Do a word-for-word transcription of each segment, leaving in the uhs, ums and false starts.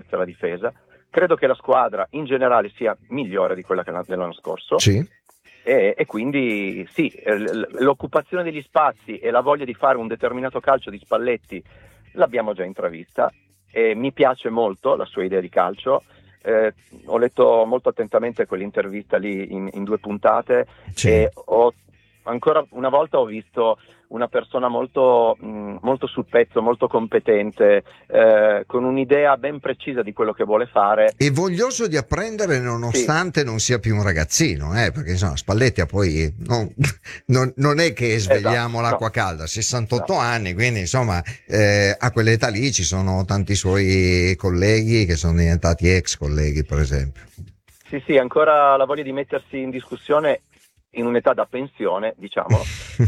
forza e la difesa. Credo che la squadra in generale sia migliore di quella che dell'anno scorso. Sì. E, e quindi sì, l'occupazione degli spazi e la voglia di fare un determinato calcio di Spalletti l'abbiamo già intravista, e mi piace molto la sua idea di calcio. Eh, ho letto molto attentamente quell'intervista lì in, in due puntate, sì. E ho ancora una volta ho visto una persona molto, mh, molto sul pezzo, molto competente, eh, con un'idea ben precisa di quello che vuole fare. E voglioso di apprendere nonostante sì. non sia più un ragazzino, eh, perché insomma Spalletti poi non, non, non è che svegliamo esatto, l'acqua no. calda, sessantotto no. anni, quindi insomma eh, a quell'età lì ci sono tanti suoi colleghi che sono diventati ex colleghi, per esempio. Sì, sì, ancora la voglia di mettersi in discussione in un'età da pensione, diciamo,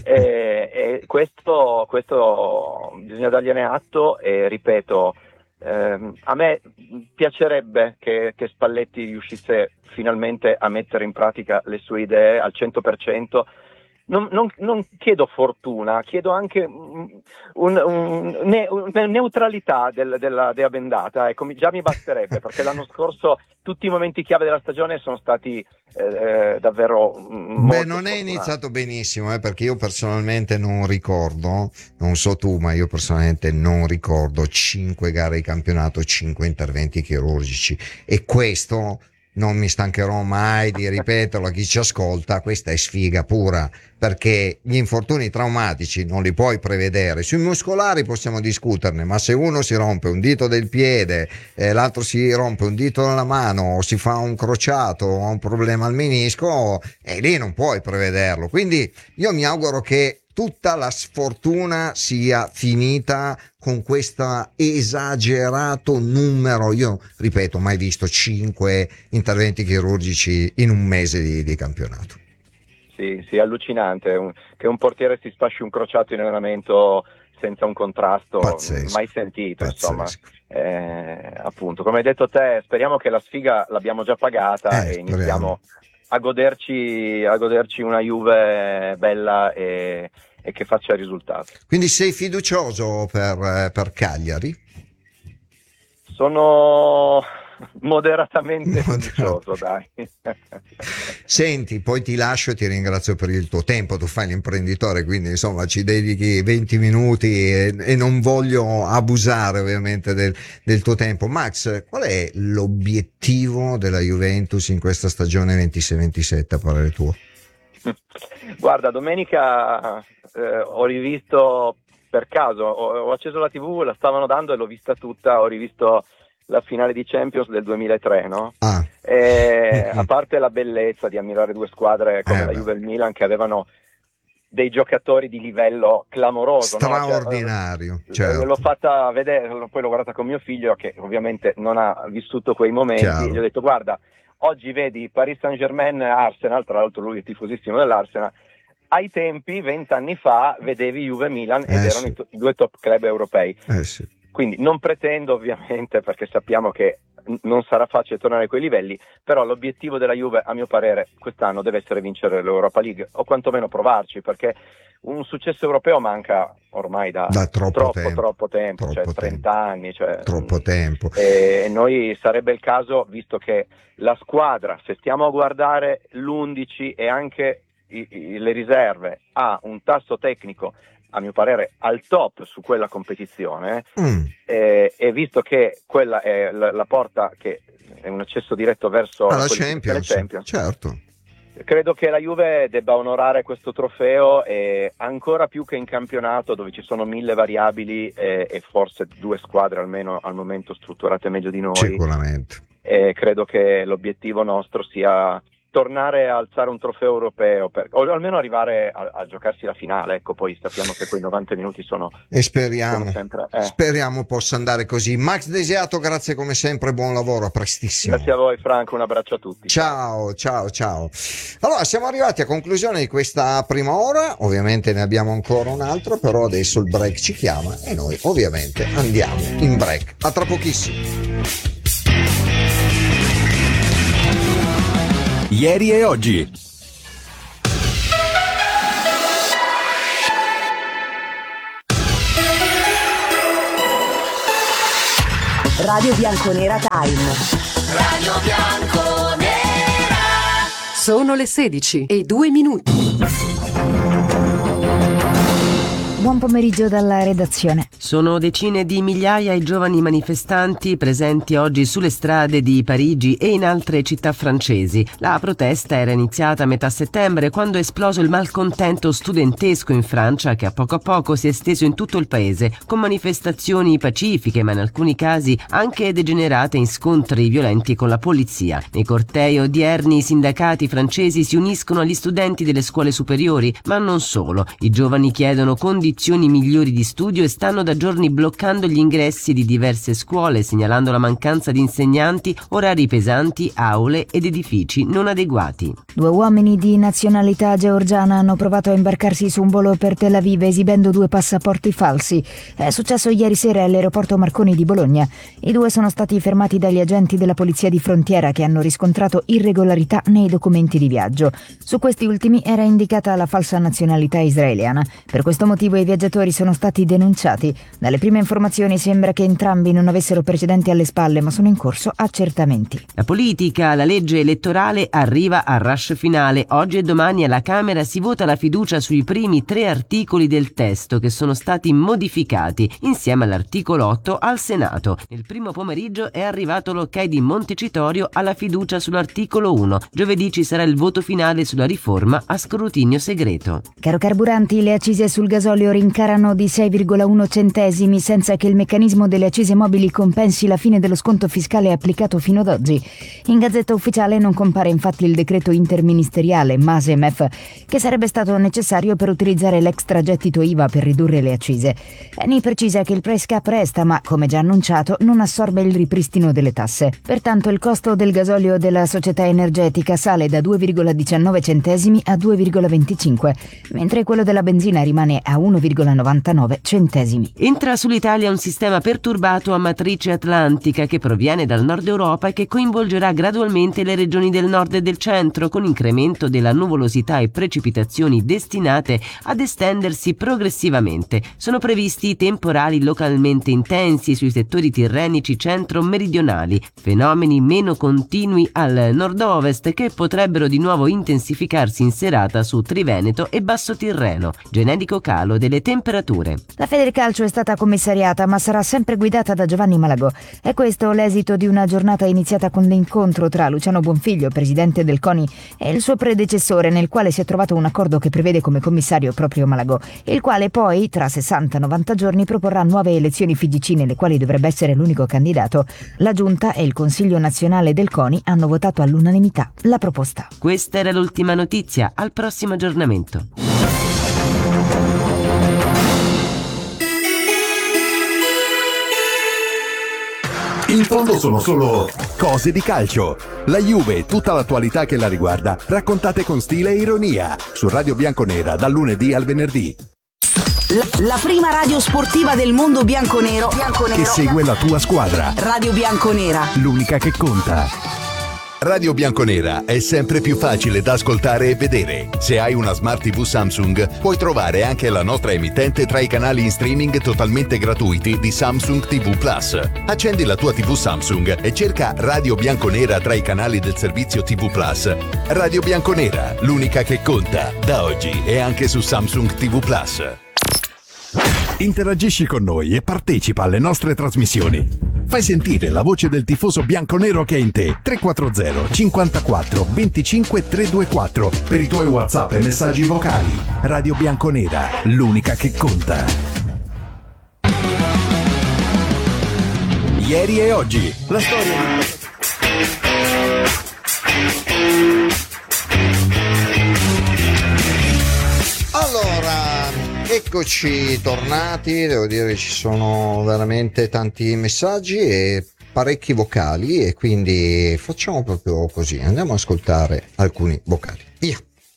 e, e questo, questo bisogna dargliene atto, e ripeto, ehm, a me piacerebbe che, che Spalletti riuscisse finalmente a mettere in pratica le sue idee al cento per cento. Non, non, non chiedo fortuna, chiedo anche un, un, un, ne, una neutralità del, della dea bendata, ecco, già mi basterebbe, perché l'anno scorso tutti i momenti chiave della stagione sono stati eh, davvero molto Beh, non è sfortunati. iniziato benissimo, eh, perché io personalmente non ricordo, non so tu, ma io personalmente non ricordo cinque gare di campionato, cinque interventi chirurgici, e questo non mi stancherò mai di ripeterlo a chi ci ascolta, questa è sfiga pura, perché gli infortuni traumatici non li puoi prevedere. Sui muscolari possiamo discuterne, ma se uno si rompe un dito del piede, eh, l'altro si rompe un dito della mano, o si fa un crociato o ha un problema al menisco, e eh, lì non puoi prevederlo. Quindi io mi auguro che tutta la sfortuna sia finita con questo esagerato numero. Io ripeto, mai visto cinque interventi chirurgici in un mese di, di campionato. Sì, sì, allucinante, un, che un portiere si spasci un crociato in allenamento senza un contrasto, pazzesco, mai sentito, pazzesco. Insomma. Eh, appunto, come hai detto te, speriamo che la sfiga l'abbiamo già pagata eh, e iniziamo a goderci, a goderci una Juve bella e, e che faccia il risultato. Quindi sei fiducioso per, per Cagliari? Sono moderatamente fiducioso, dai. Senti, poi ti lascio e ti ringrazio per il tuo tempo. Tu fai l'imprenditore, quindi insomma ci dedichi venti minuti e, e non voglio abusare ovviamente del, del tuo tempo. Max, qual è l'obiettivo della Juventus in questa stagione ventisei ventisette a parere tuo? Guarda, domenica eh, ho rivisto per caso, ho, ho acceso la tivù, la stavano dando e l'ho vista tutta, ho rivisto la finale di Champions del duemilatré, no? Ah. E, Mm-hmm. a parte la bellezza di ammirare due squadre come eh, la beh. Juve e il Milan, che avevano dei giocatori di livello clamoroso, straordinario, no? Cioè, certo. L'ho fatta vedere, poi l'ho guardata con mio figlio, che ovviamente non ha vissuto quei momenti. Chiaro. Gli ho detto: guarda, oggi vedi Paris Saint-Germain, Arsenal, tra l'altro lui è tifosissimo dell'Arsenal. Ai tempi, vent'anni fa, vedevi Juve e Milan ed eh, erano sì. i, to- i due top club europei. Eh, sì. Quindi non pretendo, ovviamente, perché sappiamo che non sarà facile tornare a quei livelli, però l'obiettivo della Juve, a mio parere, quest'anno deve essere vincere l'Europa League, o quantomeno provarci, perché un successo europeo manca ormai da, da troppo, troppo tempo, troppo tempo, troppo cioè trenta tempo. anni. Cioè, troppo tempo. E noi sarebbe il caso, visto che la squadra, se stiamo a guardare l'undici e anche i, i, le riserve, ha un tasso tecnico, a mio parere, al top su quella competizione, mm. eh, e visto che quella è la, la porta che è un accesso diretto verso ah, la Champions, Champions, certo. Credo che la Juve debba onorare questo trofeo, e ancora più che in campionato, dove ci sono mille variabili e, e forse due squadre almeno al momento strutturate meglio di noi. Sicuramente. E credo che l'obiettivo nostro sia tornare a alzare un trofeo europeo, per, o almeno arrivare a, a giocarsi la finale. Ecco, poi sappiamo che quei novanta minuti sono, e speriamo sono sempre, eh. speriamo possa andare così. Max Desiato, grazie come sempre, buon lavoro, a prestissimo. Grazie a voi Franco, un abbraccio a tutti. Ciao ciao ciao. Allora, siamo arrivati a conclusione di questa prima ora, ovviamente ne abbiamo ancora un altro, però adesso il break ci chiama e noi ovviamente andiamo in break. A tra pochissimo. Ieri e oggi. Radio Bianconera Time. Radio Bianconera. Sono le sedici e due minuti. Buon pomeriggio dalla redazione. Sono decine di migliaia i giovani manifestanti presenti oggi sulle strade di Parigi e in altre città francesi. La protesta era iniziata a metà settembre, quando è esploso il malcontento studentesco in Francia, che a poco a poco si è esteso in tutto il paese, con manifestazioni pacifiche ma in alcuni casi anche degenerate in scontri violenti con la polizia. Nei cortei odierni i sindacati francesi si uniscono agli studenti delle scuole superiori, ma non solo. I giovani chiedono condizioni migliori di studio e stanno da giorni bloccando gli ingressi di diverse scuole, segnalando la mancanza di insegnanti, orari pesanti, aule ed edifici non adeguati. Due uomini di nazionalità georgiana hanno provato a imbarcarsi su un volo per Tel Aviv esibendo due passaporti falsi. È successo ieri sera all'aeroporto Marconi di Bologna. I due sono stati fermati dagli agenti della polizia di frontiera, che hanno riscontrato irregolarità nei documenti di viaggio. Su questi ultimi era indicata la falsa nazionalità israeliana. Per questo motivo i viaggiatori sono stati denunciati. Dalle prime informazioni sembra che entrambi non avessero precedenti alle spalle, ma sono in corso accertamenti. La politica, la legge elettorale arriva al rush finale. Oggi e domani alla Camera si vota la fiducia sui primi tre articoli del testo che sono stati modificati, insieme all'articolo otto al Senato. Nel primo pomeriggio è arrivato l'ok di Montecitorio alla fiducia sull'articolo uno. Giovedì ci sarà il voto finale sulla riforma a scrutinio segreto. Caro carburanti, le accise sul gasolio rincarano di sei virgola uno centesimi senza che il meccanismo delle accise mobili compensi la fine dello sconto fiscale applicato fino ad oggi. In Gazzetta Ufficiale non compare infatti il decreto interministeriale MASE-MEF, che sarebbe stato necessario per utilizzare l'extragettito I V A per ridurre le accise. Eni precisa che il price cap resta, ma come già annunciato non assorbe il ripristino delle tasse. Pertanto il costo del gasolio della società energetica sale da due virgola diciannove centesimi a due virgola venticinque, mentre quello della benzina rimane a uno virgola novantanove centesimi. Entra sull'Italia un sistema perturbato a matrice atlantica che proviene dal nord Europa e che coinvolgerà gradualmente le regioni del nord e del centro, con incremento della nuvolosità e precipitazioni destinate ad estendersi progressivamente. Sono previsti temporali localmente intensi sui settori tirrenici centro-meridionali, fenomeni meno continui al nord-ovest che potrebbero di nuovo intensificarsi in serata su Triveneto e Basso Tirreno. Generico calo delle temperature. La Federcalcio è stata commissariata, ma sarà sempre guidata da Giovanni Malagò. È questo l'esito di una giornata iniziata con l'incontro tra Luciano Bonfiglio, presidente del CONI, e il suo predecessore, nel quale si è trovato un accordo che prevede come commissario proprio Malagò, il quale poi, tra sessanta novanta giorni, proporrà nuove elezioni F I G C, nelle quali dovrebbe essere l'unico candidato. La Giunta e il Consiglio Nazionale del CONI hanno votato all'unanimità la proposta. Questa era l'ultima notizia. Al prossimo aggiornamento. In fondo sono solo cose di calcio. La Juve e tutta l'attualità che la riguarda, raccontate con stile e ironia, su Radio Bianconera dal lunedì al venerdì. La, la prima radio sportiva del mondo bianconero, bianconero che segue la tua squadra. Radio Bianconera, l'unica che conta. Radio Bianconera è sempre più facile da ascoltare e vedere. Se hai una Smart tivù Samsung, puoi trovare anche la nostra emittente tra i canali in streaming totalmente gratuiti di Samsung tivù Plus. Accendi la tua tivù Samsung e cerca Radio Bianconera tra i canali del servizio tivù Plus. Radio Bianconera, l'unica che conta, da oggi e anche su Samsung tivù Plus. Interagisci con noi e partecipa alle nostre trasmissioni. Fai sentire la voce del tifoso bianconero che è in te. tre quattro zero cinquantaquattro venticinque trecentoventiquattro per i tuoi WhatsApp e messaggi vocali. Radio Bianconera, l'unica che conta. Ieri e oggi, la storia di... Allora, eccoci tornati, devo dire ci sono veramente tanti messaggi e parecchi vocali e quindi facciamo proprio così, andiamo ad ascoltare alcuni vocali. Via.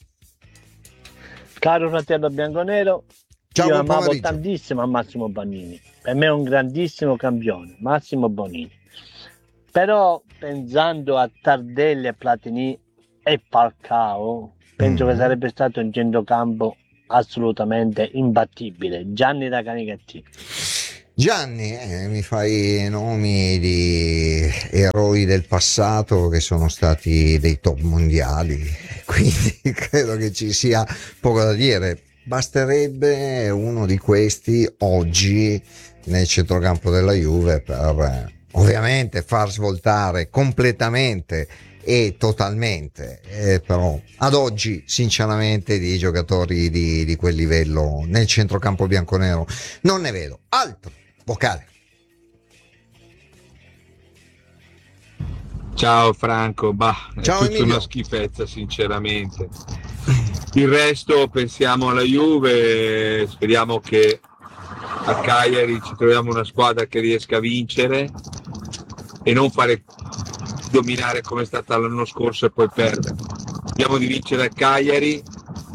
Caro fratello bianconero, ciao, io buon amavo pomeriggio. tantissimo a Massimo Bonini, per me è un grandissimo campione, Massimo Bonini, però pensando a Tardelli e Platini e Falcao, penso mm. che sarebbe stato un centrocampo assolutamente imbattibile. Gianni da Canicattì. Gianni, eh, mi fai nomi di eroi del passato che sono stati dei top mondiali, quindi credo che ci sia poco da dire. Basterebbe uno di questi oggi nel centrocampo della Juve per eh, ovviamente far svoltare completamente e totalmente, eh, però ad oggi sinceramente di giocatori di, di quel livello nel centrocampo bianconero non ne vedo. Altro vocale. Ciao Franco, bah, è Ciao tutta Emilio. una schifezza sinceramente. Il resto pensiamo alla Juve, speriamo che a Cagliari ci troviamo una squadra che riesca a vincere e non fare dominare come è stata l'anno scorso e poi perdere. Speriamo di vincere a Cagliari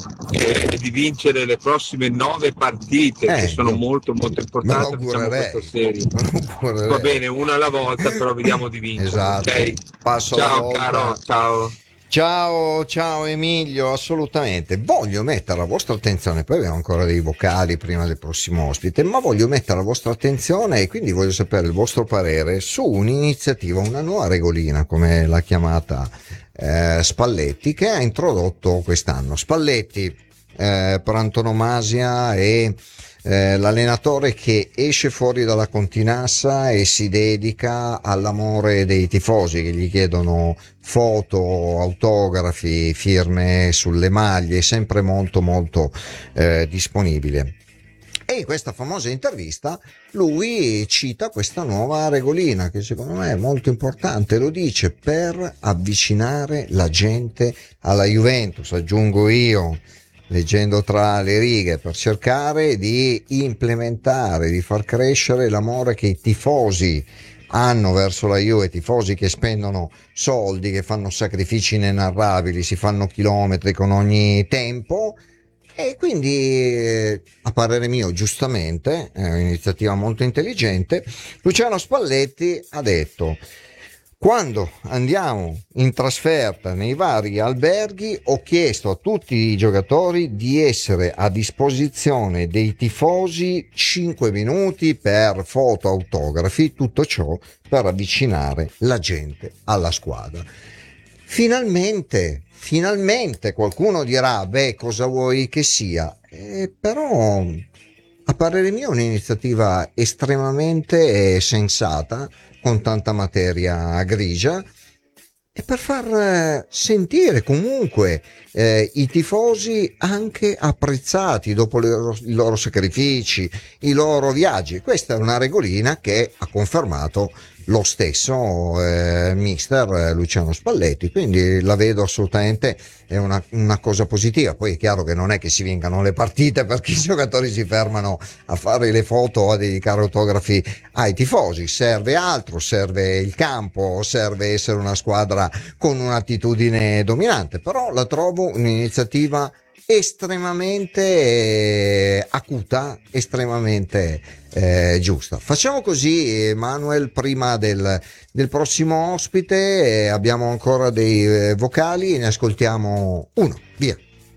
e di vincere le prossime nove partite Eh, che sono io- molto molto me lo importanti. Facciamo augurerei. questa serie. Me lo augurerei. Va bene, una alla volta, però vediamo di vincere. Esatto. Ok? Passo alla Ciao volta. caro, ciao. Ciao, ciao Emilio, assolutamente. Voglio mettere la vostra attenzione, poi abbiamo ancora dei vocali prima del prossimo ospite, ma voglio mettere la vostra attenzione e quindi voglio sapere il vostro parere su un'iniziativa, una nuova regolina, come l'ha chiamata eh, Spalletti, che ha introdotto quest'anno. Spalletti, eh, per antonomasia, è eh, l'allenatore che esce fuori dalla continassa e si dedica all'amore dei tifosi che gli chiedono foto, autografi, firme sulle maglie, sempre molto molto eh, disponibile. E in questa famosa intervista lui cita questa nuova regolina che secondo me è molto importante, lo dice per avvicinare la gente alla Juventus, aggiungo io, leggendo tra le righe, per cercare di implementare, di far crescere l'amore che i tifosi hanno verso la Juve, tifosi che spendono soldi, che fanno sacrifici inenarrabili, si fanno chilometri con ogni tempo. E quindi, eh, a parere mio, giustamente, è un'iniziativa molto intelligente, Luciano Spalletti ha detto: quando andiamo in trasferta nei vari alberghi ho chiesto a tutti i giocatori di essere a disposizione dei tifosi cinque minuti per foto, autografi, tutto ciò per avvicinare la gente alla squadra. Finalmente, finalmente qualcuno dirà: beh, cosa vuoi che sia? Eh, però a parere mio è un'iniziativa estremamente sensata, con tanta materia grigia, e per far sentire comunque eh, i tifosi anche apprezzati dopo le loro, i loro sacrifici, i loro viaggi. Questa è una regolina che ha confermato lo stesso eh, mister Luciano Spalletti, quindi la vedo assolutamente è una, una cosa positiva. Poi è chiaro che non è che si vincano le partite perché i giocatori si fermano a fare le foto o a dedicare autografi ai tifosi, serve altro, serve il campo, serve essere una squadra con un'attitudine dominante, però la trovo un'iniziativa estremamente eh, acuta, estremamente eh, giusta. Facciamo così, Manuel, prima del, del prossimo ospite eh, abbiamo ancora dei eh, vocali, ne ascoltiamo uno, via.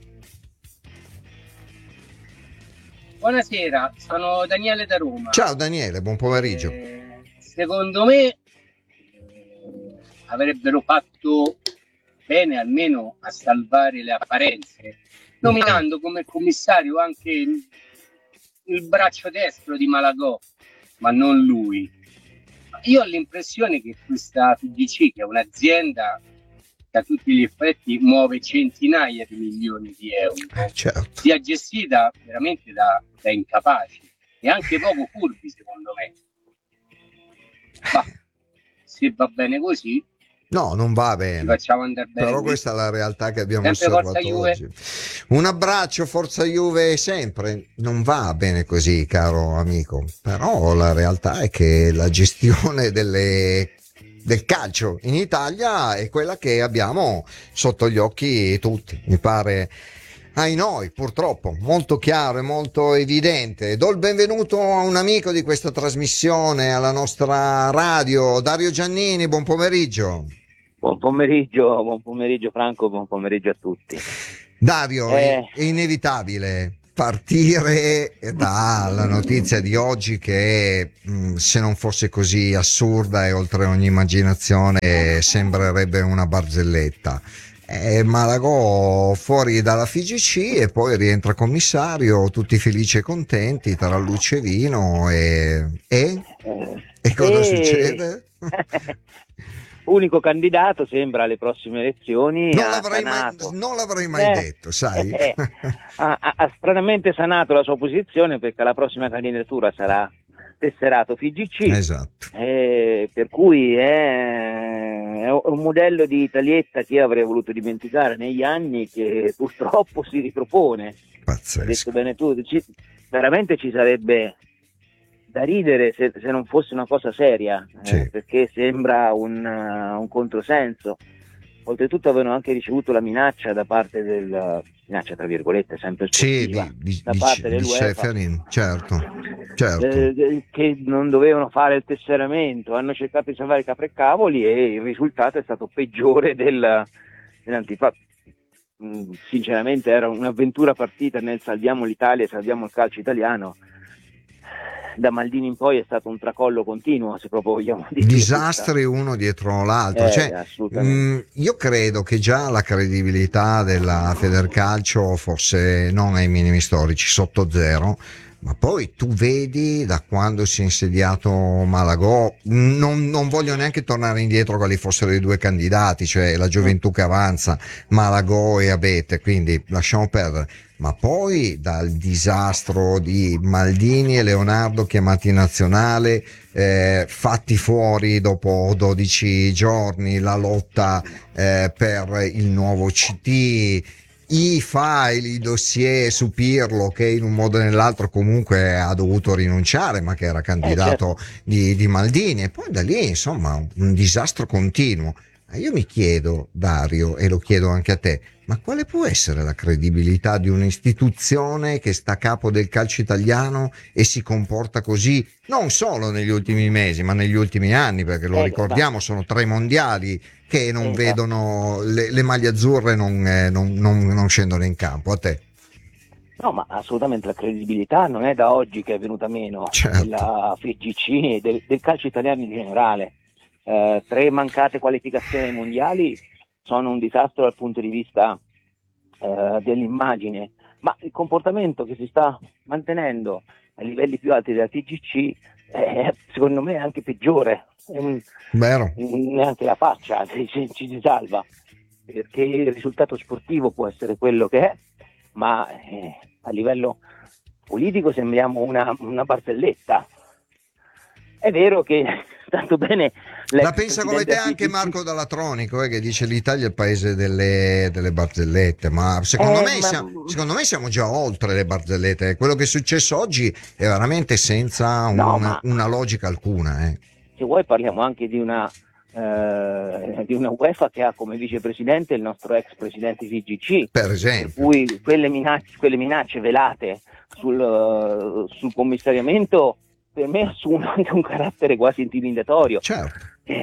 Buonasera, sono Daniele da Roma. Ciao Daniele, buon pomeriggio. Eh, secondo me eh, avrebbero fatto bene almeno a salvare le apparenze, nominando come commissario anche il, il braccio destro di Malagò, ma non lui. Io ho l'impressione che questa F I G C, che è un'azienda che a tutti gli effetti muove centinaia di milioni di euro, certo. sia gestita veramente da, da incapaci e anche poco furbi, secondo me. Ma se va bene così, No, non va ci bene. facciamo andare bene. Però questa è la realtà che abbiamo Sempre osservato Forza Juve. oggi. Un abbraccio, Forza Juve sempre. Non va bene così, caro amico. Però la realtà è che la gestione delle, del calcio in Italia è quella che abbiamo sotto gli occhi tutti. Mi pare, ai noi, purtroppo, molto chiaro e molto evidente. Do il benvenuto a un amico di questa trasmissione, alla nostra radio, Dario Giannini. Buon pomeriggio. Buon pomeriggio, buon pomeriggio Franco, buon pomeriggio a tutti. Dario, Eh. è, è inevitabile. partire dalla notizia di oggi che mh, se non fosse così assurda e oltre ogni immaginazione sembrerebbe una barzelletta. Eh, Malagò fuori dalla F I G C e poi rientra commissario, tutti felici e contenti tra luce e vino e, e, e cosa e... succede? Unico candidato sembra alle prossime elezioni. Non ha l'avrei mai, sanato. non l'avrei mai Eh, detto, sai? eh, ha, ha- ha stranamente sanato la sua posizione, perché la prossima candidatura sarà tesserato F I G C. Esatto. Eh, per cui è, è un modello di Italietta che io avrei voluto dimenticare negli anni, che purtroppo si ripropone. Pazzesco. Hai detto bene tu, ci- veramente ci sarebbe da ridere se, se non fosse una cosa seria, eh, Sì. perché sembra un, uh, un controsenso. Oltretutto avevano anche ricevuto la minaccia da parte del, minaccia tra virgolette, sempre Sì, sportiva, di, di, da di, parte di dell'UEFA, Ceferin, certo, certo. eh, che non dovevano fare il tesseramento, hanno cercato di salvare caprecavoli e il risultato è stato peggiore del, dell'antifa. Mm, Sinceramente era un'avventura partita nel salviamo l'Italia e salviamo il calcio italiano. Da Maldini in poi è stato un tracollo continuo, se proprio vogliamo dire. Disastri uno dietro l'altro. Eh, Cioè, assolutamente. mh, io credo che già la credibilità della Federcalcio fosse non ai minimi storici, sotto zero, ma poi tu vedi da quando si è insediato Malagò, non, non voglio neanche tornare indietro quali fossero i due candidati, cioè la gioventù che avanza, Malagò e Abete, quindi lasciamo perdere. Ma poi dal disastro di Maldini e Leonardo chiamati in nazionale, eh, fatti fuori dopo dodici giorni, la lotta eh, per il nuovo C T, i file, i dossier su Pirlo che in un modo o nell'altro comunque ha dovuto rinunciare, ma che era candidato Eh, certo. di, di Maldini, e poi da lì insomma un, un disastro continuo. Ma io mi chiedo, Dario, e lo chiedo anche a te, ma quale può essere la credibilità di un'istituzione che sta a capo del calcio italiano e si comporta così non solo negli ultimi mesi, ma negli ultimi anni, perché lo Eh, ricordiamo, sono tre mondiali che non Esatto. vedono le, le maglie azzurre, non, eh, non, non, non scendono in campo. A te? No, ma assolutamente la credibilità non è da oggi che è venuta meno, Certo. della F I G C e del, del calcio italiano in generale. Eh, tre mancate qualificazioni ai mondiali sono un disastro dal punto di vista eh, dell'immagine, ma il comportamento che si sta mantenendo a livelli più alti della F I G C è secondo me anche peggiore. È un- Vero? neanche la faccia ci, ci- ci si salva, perché il risultato sportivo può essere quello che è, ma eh, a livello politico sembriamo una, una barzelletta. È vero che tanto bene l'ex La pensa come te presidente anche F I G C Marco Dalatronico, eh, che dice l'Italia è il paese delle, delle barzellette, ma secondo, Eh, me ma- siamo, secondo me siamo già oltre le barzellette. Quello che è successo oggi è veramente senza un- No, ma- una logica alcuna. Eh. Se vuoi parliamo anche di una eh, di una UEFA che ha come vicepresidente il nostro ex presidente F I G C, Per per esempio, cui quelle minacce, quelle minacce velate sul, eh, sul commissariamento per me assumono anche un carattere quasi intimidatorio. certo. Eh,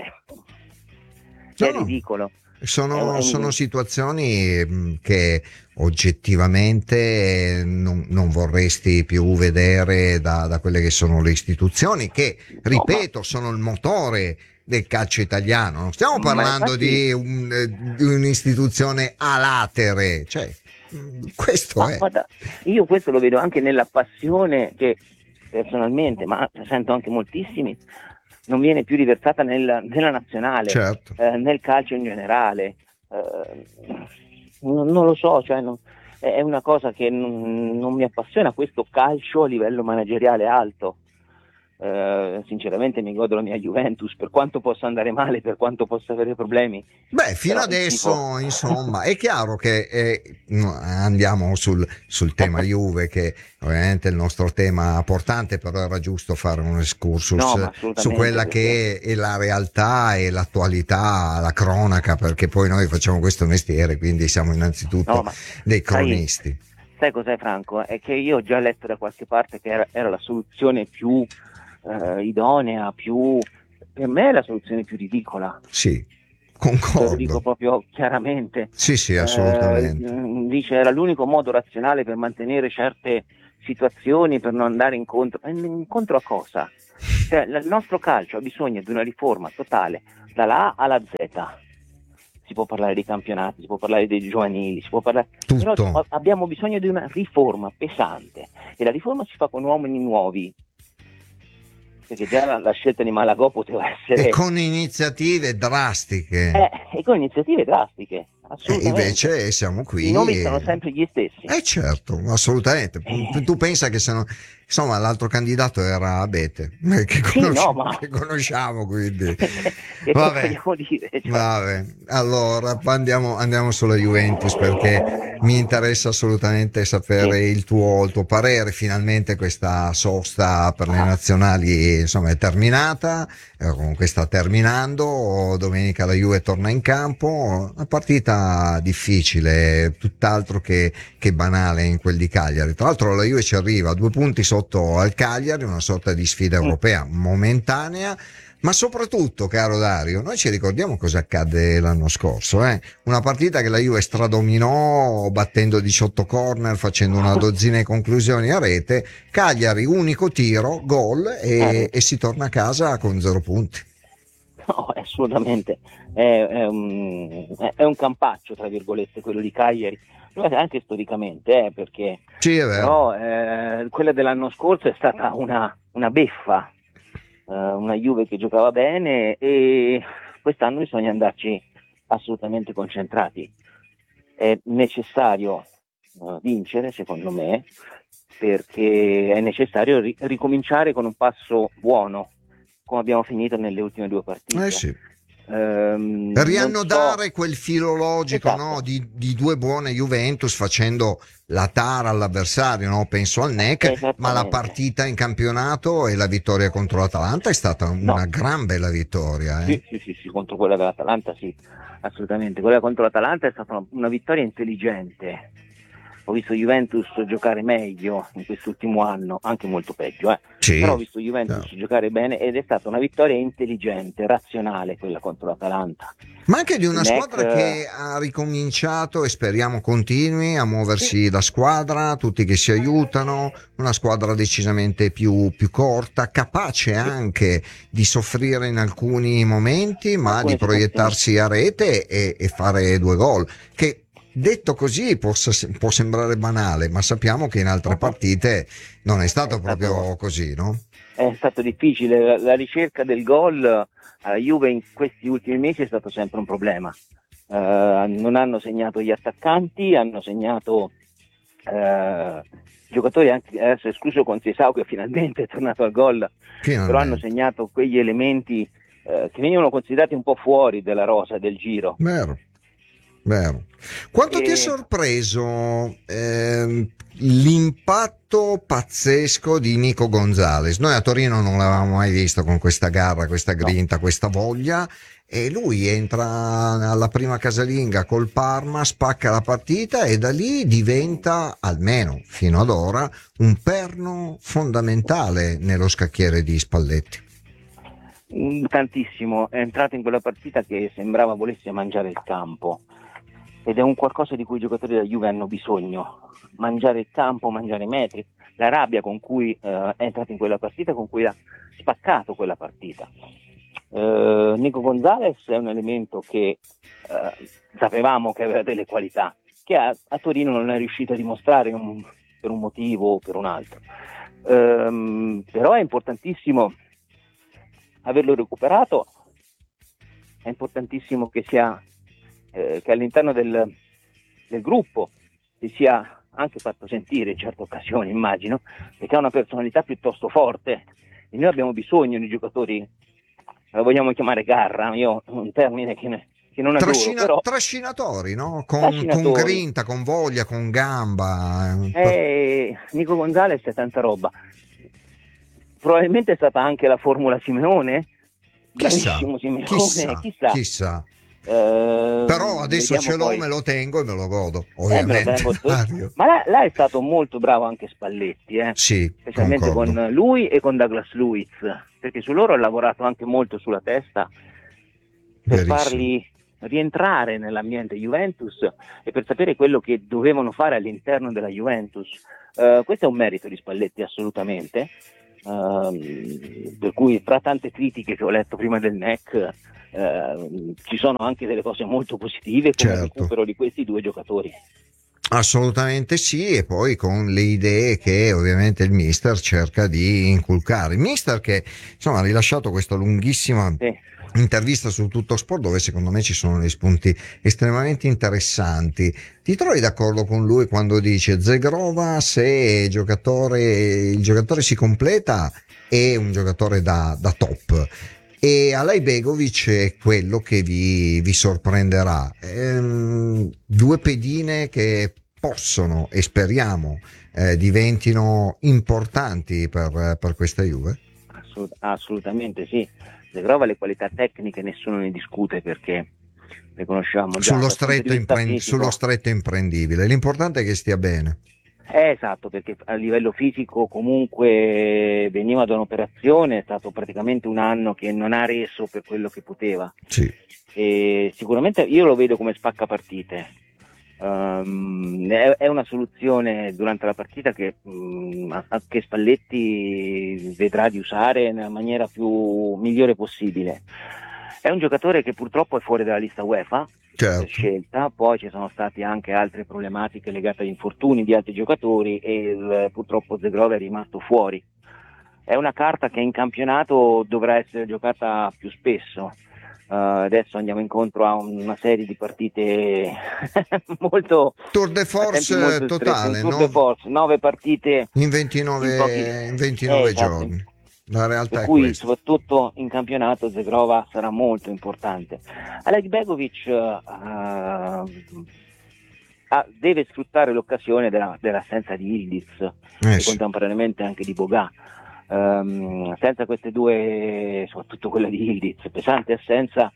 No, è no. ridicolo. Sono, È un- sono situazioni mh, che oggettivamente non, non vorresti più vedere da, da quelle che sono le istituzioni, che, ripeto, sono il motore del calcio italiano. Non stiamo Ma parlando infatti- di, un- eh, di un'istituzione a latere, cioè, mh, questo Ma è. guarda, io questo lo vedo anche nella passione che personalmente, ma sento anche moltissimi, non viene più riversata nel- nella nazionale, Certo. eh, nel calcio in generale. Eh, non, non lo so, cioè non- è è una cosa che non, non mi appassiona, questo calcio a livello manageriale alto. Eh, sinceramente mi godo la mia Juventus, per quanto possa andare male, per quanto possa avere problemi. Beh, fino Però il adesso, tifo- insomma, è chiaro che eh, no, andiamo sul, sul tema Juve, che ovviamente è il nostro tema portante, però era giusto fare un excursus No, ma assolutamente, su quella che è la realtà e l'attualità, la cronaca, perché poi noi facciamo questo mestiere, quindi siamo innanzitutto No, ma dei sai- cronisti. Sai cos'è, Franco? È che io ho già letto da qualche parte che era, era la soluzione più eh, idonea, più... per me è la soluzione più ridicola. Sì, Concordo. Lo dico proprio chiaramente. Sì, sì, assolutamente. Eh, dice era l'unico modo razionale per mantenere certe situazioni, per non andare incontro. Incontro a cosa? Cioè, il nostro calcio ha bisogno di una riforma totale, dalla A alla Z. Si può parlare dei campionati, si può parlare dei giovanili, si può parlare. Tutto. Però abbiamo bisogno di una riforma pesante, e la riforma si fa con uomini nuovi. Perché già la, la scelta di Malagò poteva essere. E con iniziative drastiche. Eh, e con iniziative drastiche. E Assolutamente. invece siamo qui. I nomi e... sono sempre gli stessi. Eh certo, assolutamente. Eh. Tu pensa che se no, insomma, l'altro candidato era Abete, che, Sì, conosci- no, ma- che conosciamo, quindi. Che Vabbè. vogliamo dire? Cioè, Vabbè, allora andiamo, andiamo sulla Juventus, perché mi interessa assolutamente sapere il tuo, il tuo parere. Finalmente questa sosta per le nazionali, insomma, è terminata, eh, comunque sta terminando. Domenica la Juve torna in campo, una partita difficile, tutt'altro che, che banale in quel di Cagliari. Tra l'altro la Juve ci arriva a due punti sotto al Cagliari, una sorta di sfida europea momentanea. Ma soprattutto, caro Dario, noi ci ricordiamo cosa accadde l'anno scorso, eh? Una partita che la Juve stradominò battendo diciotto corner, facendo una dozzina di conclusioni a rete. Cagliari, unico tiro, gol e, e si torna a casa con zero punti. no, assolutamente. È, è, un, è un campaccio, tra virgolette, quello di Cagliari. Anche storicamente, eh, perché sì, è vero. Però, eh, quella dell'anno scorso è stata una, una beffa. Uh, una Juve che giocava bene, e quest'anno bisogna andarci assolutamente concentrati. È necessario uh, vincere, secondo me, perché è necessario ri- ricominciare con un passo buono, come abbiamo finito nelle ultime due partite. Eh sì. Um, Per riannodare so... quel filologico, esatto. no, di, di due buone Juventus, facendo la tara all'avversario, no? Penso al N E C, ma la partita in campionato e la vittoria contro l'Atalanta è stata una No. gran bella vittoria. Eh? Sì, sì, sì, sì, contro quella dell'Atalanta sì, assolutamente. Quella contro l'Atalanta è stata una, una vittoria intelligente. Ho visto Juventus giocare meglio in quest'ultimo anno, anche molto peggio, eh. Sì, però ho visto Juventus no. giocare bene, ed è stata una vittoria intelligente, razionale, quella contro l'Atalanta. Ma anche di una Il squadra N E C, che ha ricominciato, e speriamo continui a muoversi la squadra, tutti che si aiutano, una squadra decisamente più, più corta, capace anche di soffrire in alcuni momenti, ma Alcune di proiettarsi a rete e, e fare due gol, che detto così può, può sembrare banale, ma sappiamo che in altre partite non è stato proprio così, no? È stato difficile, la, la ricerca del gol alla Juve in questi ultimi mesi è stato sempre un problema. Uh, non hanno segnato gli attaccanti, hanno segnato uh, giocatori, anche adesso escluso Conceição, che finalmente è tornato al gol, Finalmente. però hanno segnato quegli elementi uh, che venivano considerati un po' fuori della rosa, del giro. Vero. Vero. Quanto E... ti è sorpreso ehm, l'impatto pazzesco di Nico Gonzalez? Noi a Torino non l'avevamo mai visto con questa garra, questa grinta, no. questa voglia, e lui entra alla prima casalinga col Parma, spacca la partita e da lì diventa, almeno fino ad ora, un perno fondamentale nello scacchiere di Spalletti. Tantissimo, è entrato in quella partita che sembrava volesse mangiare il campo, ed è un qualcosa di cui i giocatori della Juve hanno bisogno: mangiare il campo, mangiare i metri, la rabbia con cui uh, è entrato in quella partita, con cui ha spaccato quella partita. Uh, Nico Gonzalez è un elemento che uh, sapevamo che aveva delle qualità, che a, a Torino non è riuscito a dimostrare un, per un motivo o per un altro. Um, però è importantissimo averlo recuperato, è importantissimo che sia eh, che all'interno del, del gruppo si sia anche fatto sentire in certe occasioni, immagino, perché ha una personalità piuttosto forte e noi abbiamo bisogno di giocatori, la vogliamo chiamare garra, io un termine che, ne, che non adoro, Trascina, però trascinatori, no? Con, trascinatori. con grinta, con voglia, con gamba. Eh, Nico Gonzalez è tanta roba. Probabilmente è stata anche la formula Simeone, Chissà, Simeone, chissà, chissà. chissà. Eh, Però adesso ce l'ho, poi. me lo tengo e me lo godo, Eh, ovviamente. me lo tengo. Ma là, là è stato molto bravo anche Spalletti, eh? Sì, specialmente concordo. con lui e con Douglas Luiz, perché su loro ha lavorato anche molto sulla testa per Verissimo. farli rientrare nell'ambiente Juventus e per sapere quello che dovevano fare all'interno della Juventus. Uh, questo è un merito di Spalletti assolutamente, uh, per cui tra tante critiche che ho letto prima del N E C uh, ci sono anche delle cose molto positive, come certo. il recupero di questi due giocatori. Assolutamente sì, e poi con le idee che ovviamente il mister cerca di inculcare. Il mister che insomma ha rilasciato questa lunghissima sì. intervista su Tutto Sport, dove secondo me ci sono dei spunti estremamente interessanti. Ti trovi d'accordo con lui quando dice Zegrova, se il giocatore, il giocatore si completa, è un giocatore da, da top, e Alajbegovic è quello che vi, vi sorprenderà? Ehm, due pedine che possono e speriamo eh, diventino importanti per, per questa Juve? Assolut- assolutamente sì. Zegrova le qualità tecniche nessuno ne discute, perché le conosciamo già sullo stretto, impre- sullo stretto imprendibile. L'importante è che stia bene. Eh, esatto, perché a livello fisico comunque veniva da un'operazione, è stato praticamente un anno che non ha reso per quello che poteva. Sì. E sicuramente io lo vedo come spaccapartite. Um, è, è una soluzione durante la partita che, um, che Spalletti vedrà di usare nella maniera più migliore possibile. È un giocatore che purtroppo è fuori dalla lista UEFA, certo. per scelta, poi ci sono state anche altre problematiche legate agli infortuni di altri giocatori e il, purtroppo Zegrova è rimasto fuori. È una carta che in campionato dovrà essere giocata più spesso. Uh, adesso andiamo incontro a una serie di partite molto tour de force molto totale, tour no? de force, nove partite in ventinove, in pochi... in ventinove eh, esatto. giorni. La realtà per è cui questa. Soprattutto in campionato Zegrova sarà molto importante. Alajbegovic uh, uh, deve sfruttare l'occasione della, dell'assenza di Ildiz eh, e sì. contemporaneamente anche di Boga. Um, senza queste due, soprattutto quella di Ildiz, pesante assenza,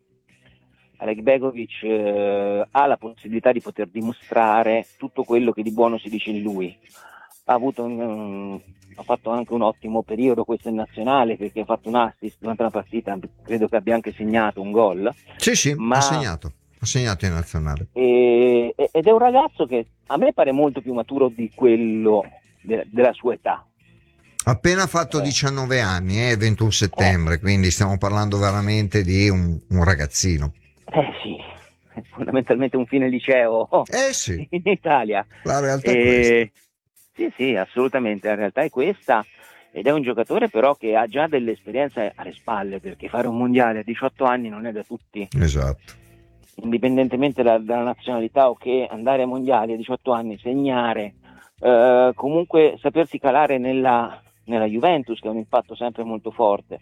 Alajbegovic uh, ha la possibilità di poter dimostrare tutto quello che di buono si dice in lui. Ha avuto un, um, ha fatto anche un ottimo periodo questo in nazionale, perché ha fatto un assist durante la partita, credo che abbia anche segnato un gol. Sì, sì, ma... ha segnato, ha segnato in nazionale. E, ed è un ragazzo che a me pare molto più maturo di quello de, della sua età. Appena fatto eh. diciannove anni, è eh, ventuno settembre, eh. quindi stiamo parlando veramente di un, un ragazzino. Eh sì, è fondamentalmente un fine liceo eh sì. in Italia. La realtà e... è questa. Sì, sì, assolutamente, la realtà è questa, ed è un giocatore però che ha già delle esperienze alle spalle, perché fare un mondiale a diciotto anni non è da tutti. Esatto. Indipendentemente da, dalla nazionalità, o che andare ai mondiali a diciotto anni, segnare, eh, comunque sapersi calare nella, nella Juventus, che ha un impatto sempre molto forte.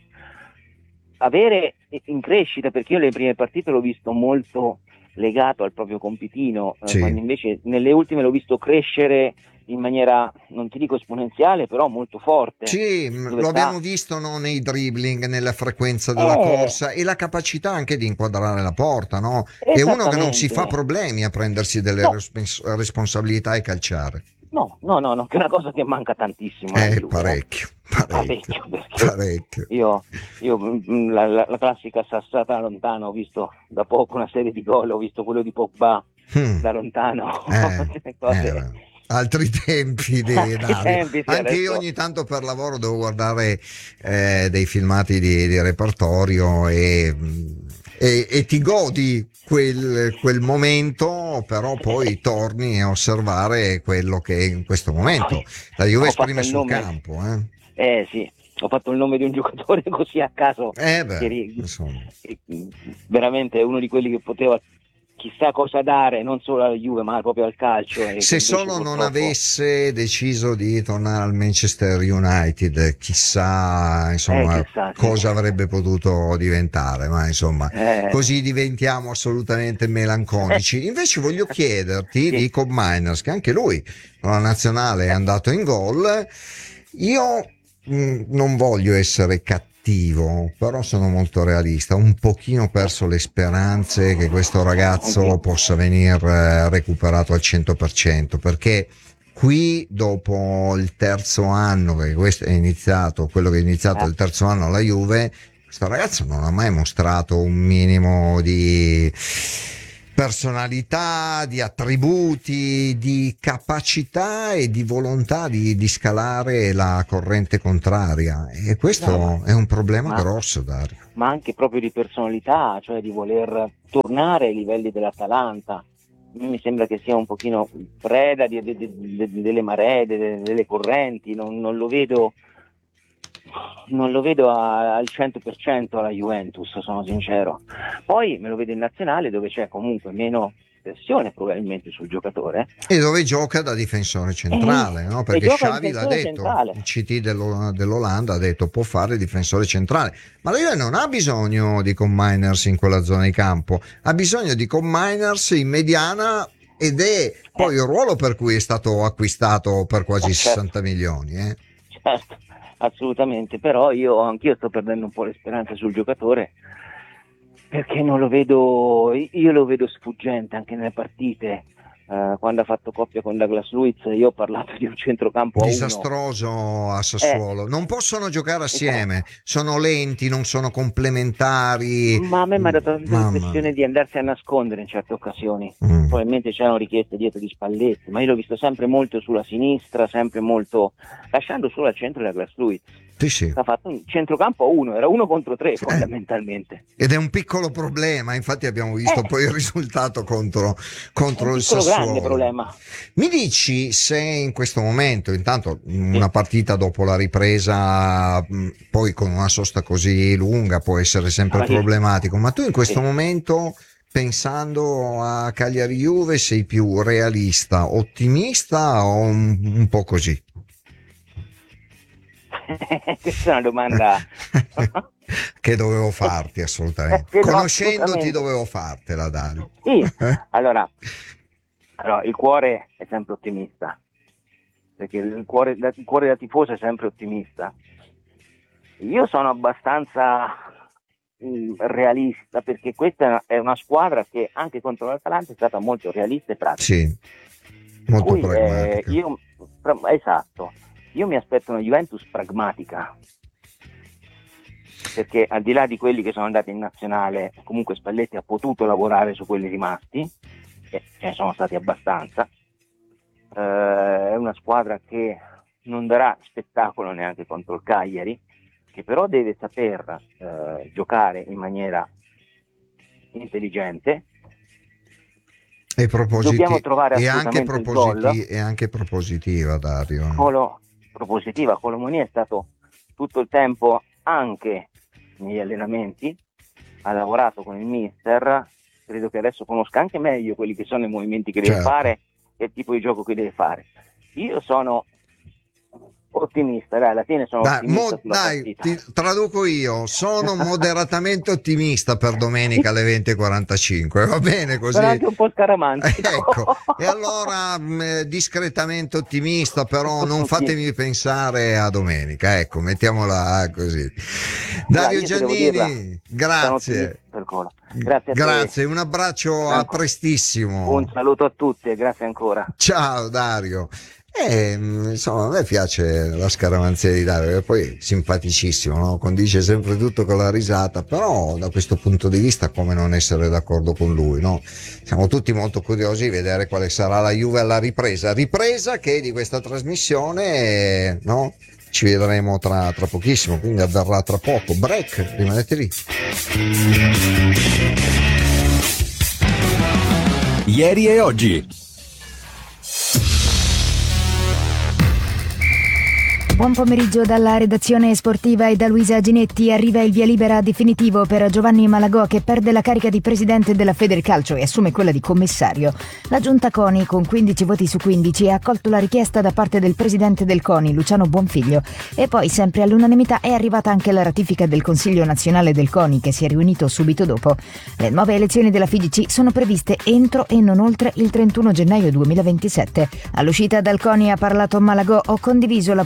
Avere in crescita, perché io le prime partite l'ho visto molto legato al proprio compitino, sì. eh, quando invece nelle ultime l'ho visto crescere in maniera, non ti dico esponenziale, però molto forte. Sì, lo abbiamo visto, no, nei dribbling, nella frequenza della eh, corsa e la capacità anche di inquadrare la porta, no? È uno che non si fa problemi a prendersi delle no. respons- responsabilità e calciare. No, no, no, no, che è una cosa che manca tantissimo. Eh, parecchio, parecchio, parecchio, parecchio. Io, io la, la, la classica sassata da lontano, ho visto da poco una serie di gol, ho visto quello di Pogba hmm. da lontano. Eh, cose... eh, altri tempi, di, altri tempi sì, anche adesso... io ogni tanto per lavoro devo guardare eh, dei filmati di, di repertorio e, e, e ti godi quel, quel momento, però poi torni a osservare quello che in questo momento la Juve esprime sul nome... campo. Eh. eh sì, ho fatto il nome di un giocatore così a caso, eh beh, che, insomma. veramente è uno di quelli che poteva chissà cosa dare, non solo alla Juve ma proprio al calcio. Se solo non purtroppo... avesse deciso di tornare al Manchester United, chissà insomma eh, chissà, cosa sì. avrebbe potuto diventare, ma insomma eh. così diventiamo assolutamente melanconici. Invece voglio chiederti sì. di Cobb Miners, che anche lui con la nazionale è andato in gol. Io mh, non voglio essere cattivo, però sono molto realista, un pochino perso le speranze che questo ragazzo possa venire recuperato al cento per cento, perché qui dopo il terzo anno che questo è iniziato, quello che è iniziato il terzo anno alla Juve, questo ragazzo non ha mai mostrato un minimo di personalità, di attributi, di capacità e di volontà di, di scalare la corrente contraria, e questo no, è un problema ma, grosso, Dario. Ma anche proprio di personalità, cioè di voler tornare ai livelli dell'Atalanta. A me mi sembra che sia un pochino preda di, di, di, di, delle maree, delle, delle correnti, non, non lo vedo non lo vedo a, al cento per cento alla Juventus, sono sincero. Poi me lo vedo in nazionale, dove c'è comunque meno pressione probabilmente sul giocatore, e dove gioca da difensore centrale, eh, no? Perché Xavi l'ha detto, centrale. Il C T dello, dell'Olanda ha detto può fare difensore centrale, ma la Juve non ha bisogno di Koopmeiners in quella zona di campo, ha bisogno di Koopmeiners in mediana, ed è poi eh. il ruolo per cui è stato acquistato per quasi eh, certo. sessanta milioni. Eh. Certo. Assolutamente, però io anch'io sto perdendo un po' le speranze sul giocatore, perché non lo vedo, io lo vedo sfuggente anche nelle partite. Uh, quando ha fatto coppia con Douglas Luiz, io ho parlato di un centrocampo a disastroso uno. a Sassuolo, eh, non possono giocare assieme, sono lenti, non sono complementari. Ma a me mi ha dato l'impressione di andarsi a nascondere in certe occasioni. Mm. Probabilmente c'erano richieste dietro di Spalletti, ma io l'ho visto sempre molto sulla sinistra, sempre molto lasciando solo al centro Douglas Luiz. Sì, sì. Ha fatto un centrocampo a uno, era uno contro tre eh. fondamentalmente. Ed è un piccolo problema, infatti abbiamo visto eh. poi il risultato contro, contro il Sassuolo. Grande problema. Mi dici se in questo momento, intanto una partita dopo la ripresa, poi con una sosta così lunga può essere sempre ah, problematico, ma tu in questo sì. momento, pensando a Cagliari Juve, sei più realista, ottimista o un, un po' così? Questa è una domanda che dovevo farti assolutamente. Eh, conoscendoti assolutamente. Dovevo fartela, Dario. Sì, allora, allora il cuore è sempre ottimista, perché il cuore, il cuore da tifoso è sempre ottimista. Io sono abbastanza mh, realista, perché questa è una squadra che anche contro l'Atalanta è stata molto realista e pratica. Sì, molto cui, pragmatica. Eh, io, esatto. Io mi aspetto una Juventus pragmatica, perché al di là di quelli che sono andati in nazionale, comunque Spalletti ha potuto lavorare su quelli rimasti, e ce ne sono stati abbastanza. Eh, è una squadra che non darà spettacolo neanche contro il Cagliari, che però deve saper eh, giocare in maniera intelligente. E, propositi- Dobbiamo trovare e, anche propositi- il e anche propositiva, Dario. Colo- propositiva, Colomoni è stato tutto il tempo anche negli allenamenti, ha lavorato con il mister, credo che adesso conosca anche meglio quelli che sono i movimenti che deve certo. fare e il tipo di gioco che deve fare. Io sono ottimista, dai, alla fine sono dai, ottimista mo, dai, ti traduco io, sono moderatamente ottimista per domenica alle venti e quarantacinque, va bene così? Però anche un po' scaramantico. Ecco, e allora mh, discretamente ottimista, però non fatemi pensare a domenica, ecco, mettiamola così. Dario dai, Giannini, grazie. Grazie, a grazie, un abbraccio, a prestissimo. Un saluto a tutti e grazie ancora. Ciao Dario. Eh, insomma, a me piace la scaramanzia di Dario, e poi simpaticissimo, no? Condice sempre tutto con la risata, però da questo punto di vista come non essere d'accordo con lui, no? Siamo tutti molto curiosi di vedere quale sarà la Juve alla ripresa, ripresa che di questa trasmissione, no? Ci vedremo tra, tra pochissimo, quindi avverrà tra poco. Break, rimanete lì. Ieri e oggi. Buon pomeriggio dalla redazione sportiva e da Luisa Ginetti. Arriva il via libera definitivo per Giovanni Malagò, che perde la carica di presidente della Federcalcio e assume quella di commissario. La giunta CONI, con quindici voti su quindici, ha accolto la richiesta da parte del presidente del CONI, Luciano Buonfiglio. E poi, sempre all'unanimità, è arrivata anche la ratifica del Consiglio Nazionale del CONI, che si è riunito subito dopo. Le nuove elezioni della F I G C sono previste entro e non oltre il trentuno gennaio duemilaventisette. All'uscita dal CONI ha parlato Malagò: ho condiviso la proposta di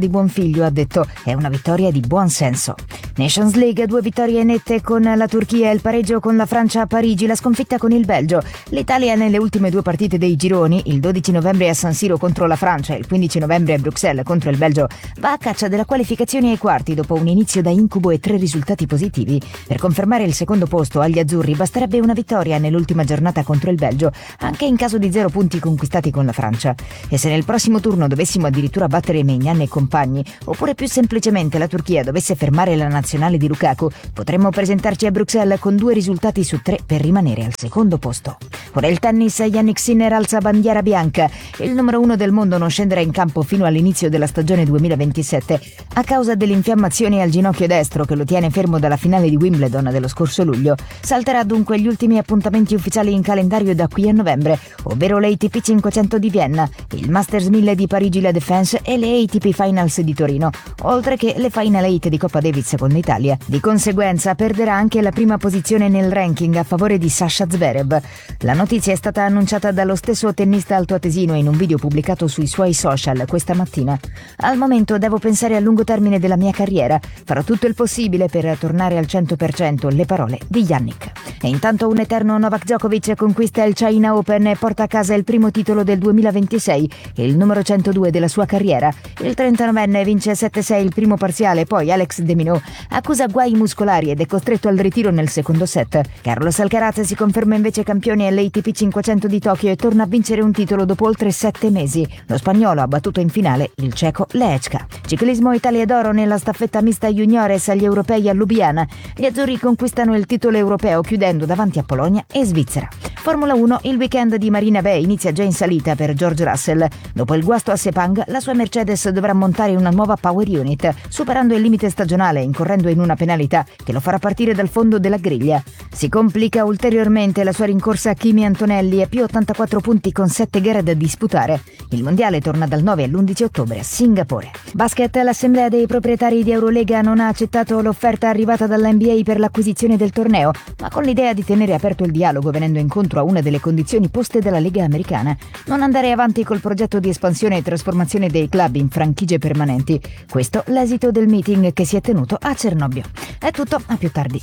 di buon figlio, ha detto, è una vittoria di buon senso. Nations League, due vittorie nette con la Turchia, il pareggio con la Francia a Parigi, la sconfitta con il Belgio. L'Italia nelle ultime due partite dei gironi, il dodici novembre a San Siro contro la Francia e il quindici novembre a Bruxelles contro il Belgio, va a caccia della qualificazione ai quarti dopo un inizio da incubo e tre risultati positivi. Per confermare il secondo posto agli azzurri basterebbe una vittoria nell'ultima giornata contro il Belgio, anche in caso di zero punti conquistati con la Francia. E se nel prossimo turno dovessimo addirittura battere Maignan e compagni, oppure più semplicemente la Turchia dovesse fermare la nazionale di Lukaku, potremmo presentarci a Bruxelles con due risultati su tre per rimanere al secondo posto. Ora il tennis, Jannik Sinner alza bandiera bianca. Il numero uno del mondo non scenderà in campo fino all'inizio della stagione duemilaventisette a causa dell'infiammazione al ginocchio destro che lo tiene fermo dalla finale di Wimbledon dello scorso luglio. Salterà dunque gli ultimi appuntamenti ufficiali in calendario da qui a novembre, ovvero l'A T P cinquecento di Vienna, il Masters mille di Parigi La Défense e le A T P Finals di Torino, oltre che le Final Eight di Coppa Davis con l'Italia. Di conseguenza perderà anche la prima posizione nel ranking a favore di Sasha Zverev. La notizia è stata annunciata dallo stesso tennista altoatesino in un video pubblicato sui suoi social questa mattina. Al momento devo pensare a lungo termine della mia carriera, farò tutto il possibile per tornare al cento per cento, le parole di Jannik. E intanto un eterno Novak Djokovic conquista il China Open e porta a casa il primo titolo del duemilaventisei e il numero centodue della sua carriera. Il trentanovenne vince sette sei il primo parziale, poi Alex de Minaur accusa guai muscolari ed è costretto al ritiro nel secondo set. Carlos Alcaraz si conferma invece campione all'A T P cinquecento di Tokyo e torna a vincere un titolo dopo oltre sette mesi. Lo spagnolo ha battuto in finale il ceco Lehečka. Ciclismo Italia d'oro nella staffetta mista juniores agli europei a Lubiana. Gli azzurri conquistano il titolo europeo chiudendo davanti a Polonia e Svizzera. Formula uno, il weekend di Marina Bay inizia già in salita per George Russell. Dopo il guasto a Sepang, la sua Mercedes dovrà montare una nuova power unit, superando il limite stagionale e incorrendo in una penalità che lo farà partire dal fondo della griglia. Si complica ulteriormente la sua rincorsa a Kimi Antonelli e più ottantaquattro punti con sette gare da disputare. Il mondiale torna dal nove all'undici ottobre a Singapore. Basket, l'assemblea dei proprietari di Eurolega non ha accettato l'offerta arrivata dall'N B A per l'acquisizione del torneo, ma con l'idea di tenere aperto il dialogo venendo incontro a una delle condizioni poste dalla Lega americana: non andare avanti col progetto di espansione e trasformazione dei club in franchigie permanenti. Questo l'esito del meeting che si è tenuto a Cernobbio. È tutto, a più tardi.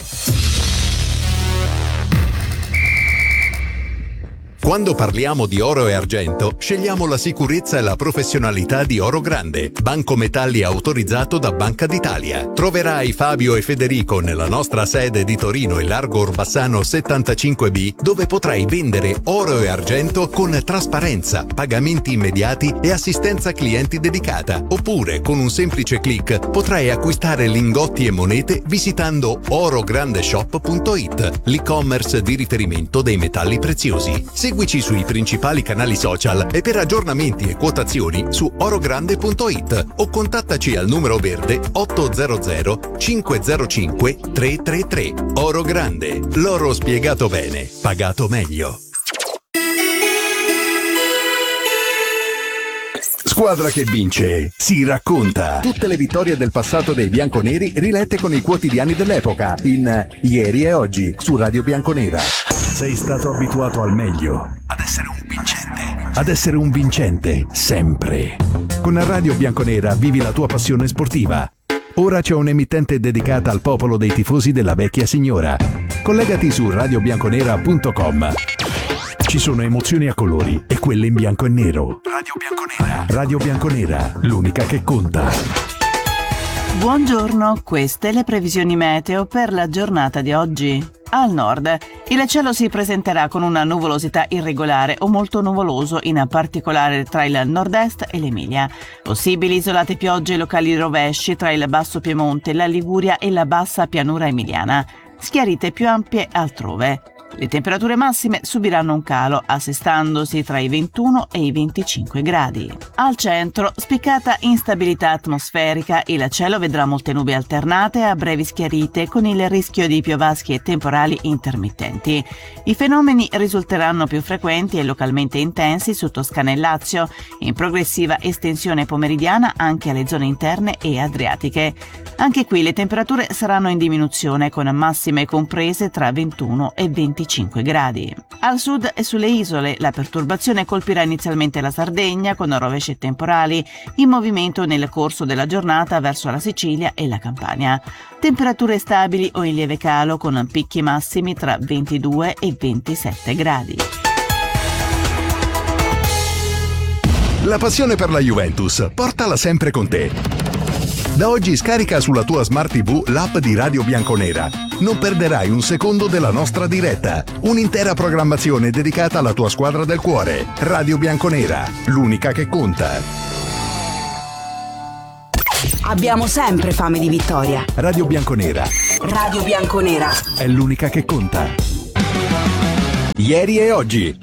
Quando parliamo di oro e argento, scegliamo la sicurezza e la professionalità di Oro Grande, banco metalli autorizzato da Banca d'Italia. Troverai Fabio e Federico nella nostra sede di Torino e Largo Orbassano settantacinque B, dove potrai vendere oro e argento con trasparenza, pagamenti immediati e assistenza clienti dedicata. Oppure, con un semplice click, potrai acquistare lingotti e monete visitando orograndeshop punto it, l'e-commerce di riferimento dei metalli preziosi. Seguici sui principali canali social e per aggiornamenti e quotazioni su orogrande punto it o contattaci al numero verde ottocento cinquecentocinque trecentotrentatré. Oro Grande, l'oro spiegato bene, pagato meglio. Squadra che vince si racconta. Tutte le vittorie del passato dei bianconeri rilette con i quotidiani dell'epoca in Ieri e Oggi su Radio Bianconera. Sei stato abituato al meglio, ad essere un vincente, ad essere un vincente sempre. Con Radio Bianconera vivi la tua passione sportiva. Ora c'è un'emittente dedicata al popolo dei tifosi della vecchia signora. Collegati su radio bianconera punto com. Ci sono emozioni a colori e quelle in bianco e nero. Radio Bianconera. Radio Bianconera, l'unica che conta. Buongiorno, queste le previsioni meteo per la giornata di oggi. Al nord, il cielo si presenterà con una nuvolosità irregolare o molto nuvoloso, in particolare tra il nord-est e l'Emilia. Possibili isolate piogge locali rovesci tra il basso Piemonte, la Liguria e la bassa pianura emiliana. Schiarite più ampie altrove. Le temperature massime subiranno un calo, assestandosi tra i ventuno e i venticinque gradi. Al centro, spiccata instabilità atmosferica, il cielo vedrà molte nubi alternate a brevi schiarite con il rischio di piovaschi e temporali intermittenti. I fenomeni risulteranno più frequenti e localmente intensi su Toscana e Lazio, in progressiva estensione pomeridiana anche alle zone interne e adriatiche. Anche qui le temperature saranno in diminuzione, con massime comprese tra ventuno e venticinque venticinque gradi. Al sud e sulle isole la perturbazione colpirà inizialmente la Sardegna con rovesci temporali in movimento nel corso della giornata verso la Sicilia e la Campania. Temperature stabili o in lieve calo con picchi massimi tra ventidue e ventisette gradi. La passione per la Juventus, portala sempre con te. Da oggi scarica sulla tua Smart tivù l'app di Radio Bianconera. Non perderai un secondo della nostra diretta. Un'intera programmazione dedicata alla tua squadra del cuore. Radio Bianconera, l'unica che conta. Abbiamo sempre fame di vittoria. Radio Bianconera Radio Bianconera è l'unica che conta. Ieri e oggi.